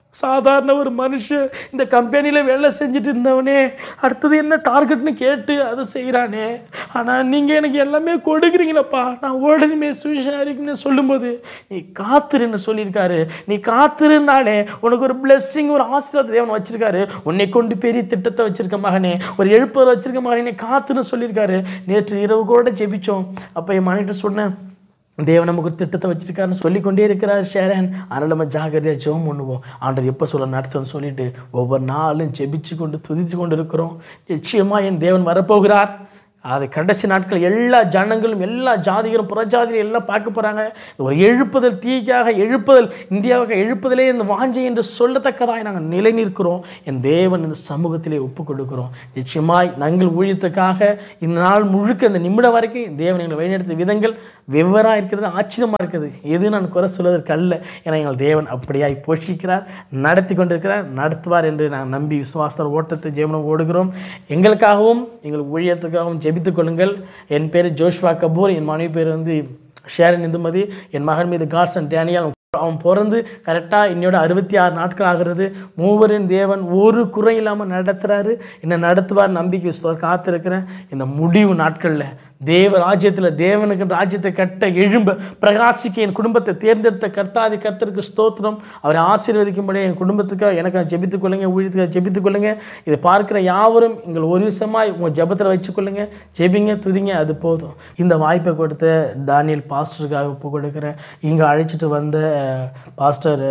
சாதாரண ஒரு மனுஷன் இந்த கம்பெனியில் வேலை செஞ்சுட்டு இருந்தவனே அடுத்தது என்ன டார்கெட்னு கேட்டு அதை செய்கிறானே, ஆனால் நீங்கள் எனக்கு எல்லாமே கொடுக்குறீங்களப்பா, நான் உடனே சுவிசேஷன்னு சொல்லும்போது நீ காத்துருன்னு சொல்லியிருக்காரு. நீ காத்துருனாலே உனக்கு ஒரு பிளெஸ்ஸிங், ஒரு ஆசீர்வாத தேவன் வச்சிருக்காரு. உன்னை கொண்டு பெரிய திட்டத்தை வச்சிருக்க மகனே, ஒரு எழுப்பர் வச்சிருக்க மகனே, நீ காத்துன்னு சொல்லியிருக்காரு. நேற்று இரவு கூட ஜெபிச்சோம். அப்போ என் மனைவிட்ட சொன்னேன், தேவன் நமக்கு ஒரு திட்டத்தை வச்சிருக்காருன்னு சொல்லிக்கொண்டே இருக்கிறார் ஷேரன். அதனால் நம்ம ஜாகிரதையாக ஜெபம் பண்ணுவோம். ஆண்டவர் எப்போ சொல்ல நடத்துன்னு சொல்லிட்டு ஒவ்வொரு நாளும் ஜெபிச்சு கொண்டு துதிச்சு கொண்டு இருக்கிறோம். நிச்சயமாக என் தேவன் வரப்போகிறார். அது கடைசி நாட்கள் எல்லா ஜனங்களும் எல்லா ஜாதிகளும் புறஜாதிகளும் எல்லாம் பார்க்க போகிறாங்க. ஒரு எழுப்புதல், தீக்காக எழுப்புதல், இந்தியாவுக்கு எழுப்புதலே இந்த வாஞ்சை என்று சொல்லத்தக்கதாக நாங்கள் நிலை நிற்கிறோம். என் தேவன் இந்த சமூகத்திலே ஒப்பு கொடுக்கிறோம். நிச்சயமாய் நாங்கள் ஊழியத்துக்காக இந்த நாள் முழுக்க இந்த நிமிடம் வரைக்கும் தேவன் எங்களை வழிநடத்திய விதங்கள் வெவ்வேறாக இருக்கிறது, ஆச்சரியமாக இருக்குது. எது நான் குறை சொல்வதற்கு அல்ல. ஏன்னா எங்கள் தேவன் அப்படியாய் போஷிக்கிறார், நடத்தி கொண்டிருக்கிறார், நடத்துவார் என்று நாங்கள் நம்பி விசுவாச ஓட்டத்தை ஜெபம் ஓடுகிறோம். எங்களுக்காகவும் எங்கள் ஊழியத்துக்காகவும் ஜெபித்துக் கொள்ளுங்கள். என் பேர் ஜோஷ்வா கபூர், என் மனைவி பேர் ஷேரன் இந்துமதி, என் மகன் மீது காட்சன் டேனியல். அவன் பிறந்து கரெக்டாக என்னோட 66 நாட்கள் ஆகிறது. மூவரின் தேவன் ஒரு குறை இல்லாமல் நடத்துகிறாரு, என்ன நடத்துவார் நம்பிக்கை காத்திருக்கிறேன். இந்த முடிவு நாட்களில் தேவ ராஜ்யத்தில் தேவனுக்கு ராஜ்யத்தை கட்ட எழும்ப பிரகாசிக்க என் குடும்பத்தை தேர்ந்தெடுத்த கர்த்தாதி கர்த்தருக்கு ஸ்தோத்திரம். அவரை ஆசீர்வதிக்கும்படி என் குடும்பத்துக்காக எனக்கு ஜெபித்துக் கொள்ளுங்க, ஊழியத்துக்காக ஜெபித்துக் கொள்ளுங்க. இதை பார்க்குற யாவரும் எங்கள் ஒரு விஷயமாக உங்கள் ஜெபத்தில் வச்சுக்கொள்ளுங்க, ஜெபிங்க, துதிங்க, அது போதும். இந்த வாய்ப்பை கொடுத்த தானியல் பாஸ்டருக்காக ஒப்பு கொடுக்குறேன். இங்கே அழைச்சிட்டு வந்த பாஸ்டர்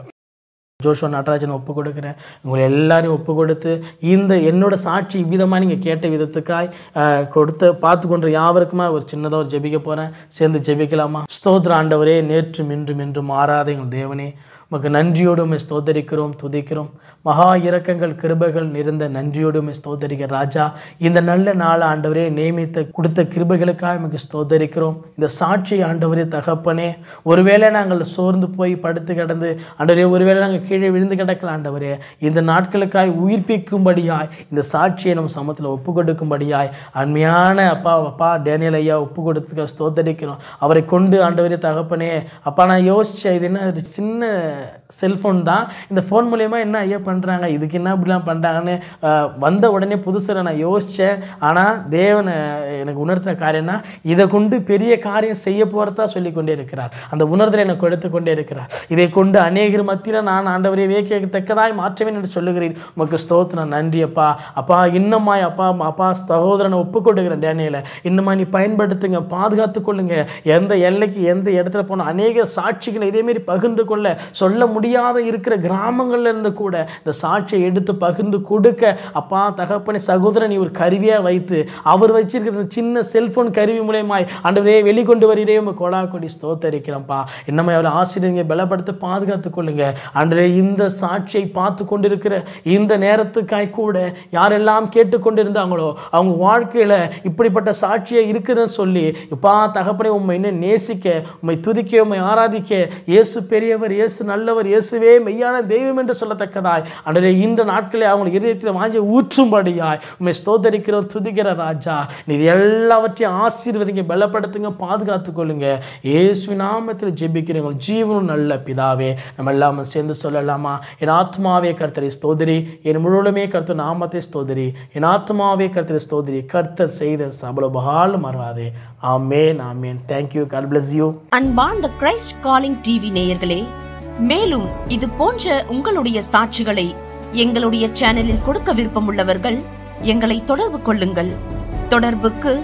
ஜோஷுவா நடராஜன் ஒப்பு கொடுக்குறேன். உங்களை எல்லாரையும் ஒப்பு கொடுத்து இந்த என்னோட சாட்சி இவ்விதமாக நீங்கள் கேட்ட விதத்துக்காய் கொடுத்து பார்த்து கொண்டு யாவருக்குமா ஒரு சின்னதாக ஒரு ஜெபிக்க போகிறேன். சேர்ந்து ஜெபிக்கலாமா? ஸ்தோத்திர ஆண்டவரே, நேற்றும் இன்றும் மாறாத எங்கள் தேவனே, உமக்கு நன்றியோடு ஸ்தோத்தரிக்கிறோம், துதிக்கிறோம். மகா இரக்கங்கள் கிருபைகள் நிறைந்த நன்றியோடு ஸ்தோத்தரிக்கிற ராஜா, இந்த நல்ல நாள் ஆண்டவரே நியமித்த கொடுத்த கிருபைகளுக்காக உமக்கு ஸ்தோத்தரிக்கிறோம். இந்த சாட்சி ஆண்டவரே தகப்பனே, ஒருவேளை நாங்கள் சோர்ந்து போய் படுத்து கிடந்து ஆண்டவரே, ஒருவேளை நாங்கள் கீழே விழுந்து கிடக்கல ஆண்டவரே, இந்த நாட்களுக்காய் உயிர்ப்பிக்கும்படியாய் இந்த சாட்சியை நம்ம சமத்தில் ஒப்பு கொடுக்கும்படியாய் அருமையான அப்பா டேனியல் ஐயா ஒப்பு கொடுத்துக்க ஸ்தோத்தரிக்கிறோம். அவரை கொண்டு ஆண்டவரே தகப்பனே, அப்பா நான் யோசித்தேன், இது என்ன சின்ன செல்ஃபோன் தான், இந்த ஃபோன் மூலயமா என்ன ஐயா பண்ணுறாங்க, இதுக்கு என்ன இப்படிலாம் பண்ணுறாங்கன்னு வந்த உடனே புதுசில் நான் யோசித்தேன். ஆனால் தேவன் எனக்கு உணர்த்தின காரியம்னா இதை கொண்டு பெரிய காரியம் செய்ய போகிறதா சொல்லி கொண்டே இருக்கிறார். அந்த உணர்தலை எனக்கு எடுத்துக்கொண்டே இருக்கிறார். இதை கொண்டு அநேகர் மத்தியில் நான் ஆண்டவரை வியக்கத்தக்கதாய் மாற்றுவேன் என்று சொல்லுகிறேன். உமக்கு ஸ்தோத்திரம், நன்றி அப்பா. அப்பா இன்னமாய் அப்பா சகோதரனை ஒப்புக்கொடுக்கிறேன் டேனியலை, இன்னமா நீ பயன்படுத்துங்க, பாதுகாத்து கொள்ளுங்க. எந்த எல்லைக்கு எந்த இடத்துல போன அநேக சாட்சிகளை இதேமாரி பகிர்ந்து கொள்ள சொல்ல முடியாத இருக்கிற கிராமங்கள்ல இருந்து கூட இந்த சாட்சியை எடுத்து பகிர்ந்து கொடுக்க அப்பா தகப்பனை சகோதரன் நீ ஒரு கருவியாக வைத்து அவர் வச்சிருக்கிற சின்ன செல்போன் கருவி மூலமாய் ஆண்டவரே வெளிக்கொண்டு வருகிறே கோடா கொடி ஸ்தோத்தரிக்கிறோம்ப்பா. என்னமே அவர் ஆசிரியங்க பலப்படுத்த பாதுகாத்து கொள்ளுங்க ஆண்டவரே. இந்த சாட்சியை பார்த்து கொண்டிருக்கிற இந்த நேரத்துக்காய் கூட யாரெல்லாம் கேட்டுக்கொண்டிருந்தாங்களோ அவங்க வாழ்க்கையில இப்படிப்பட்ட சாட்சியை இருக்குதுன்னு சொல்லி இப்பா தகப்பனை உண்மை இன்னும் நேசிக்க, உண்மை துதிக்க, உண்மை ஆராதிக்க, இயேசு பெரியவர், இயேசு நல்லவர், இயேசுவே மெய்யான தெய்வம் என்று சொல்லத்தக்கதாய் ஆண்டவரே இந்த நாட்களே அவங்க இதயத்தில் வாங்கி ஊற்றும்படியாய் உண்மை ஸ்தோத்தரிக்கிறோம், துதிக்கிற ராஜா. நீர் எல்லாவற்றையும் ஆசீர்வதிங்க, பலப்படுத்துங்க, பாதுகாத்துக் கொள்ளுங்க. இயேசு நாமத்தில் ஜெபிக்கிறோம் ஜீவனும் நல்ல பிதாவே. நம்ம எல்லாமே சேர்ந்து சொல்லலாமா? என் ஆத்மாவே கர்த்தரை ஸ்தோத்திரி, என் முழுவதுமே கர்த்தர் நாமத்தை ஸ்தோத்திரி, என் ஆத்மாவே கர்த்தரை ஸ்தோத்திரி, கர்த்தர் செய்த சபலபகாலும் மறவாதே. ஆமென், ஆமென். Thank you. God bless you. அன்பார்ந்த கிரைஸ்ட் காலிங் டிவி நேயர்களே, மேலும் இது போன்ற உங்களுடைய சாட்சிகளை எங்களுடைய சேனலில் கொடுக்க விருப்பமுள்ளவர்கள் எங்களை தொடர்பு கொள்ளுங்கள். தொடர்புக்கு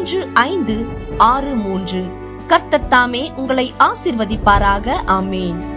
7200713563. கர்த்தர் தாமே உங்களை ஆசீர்வதிப்பாராக. ஆமேன்.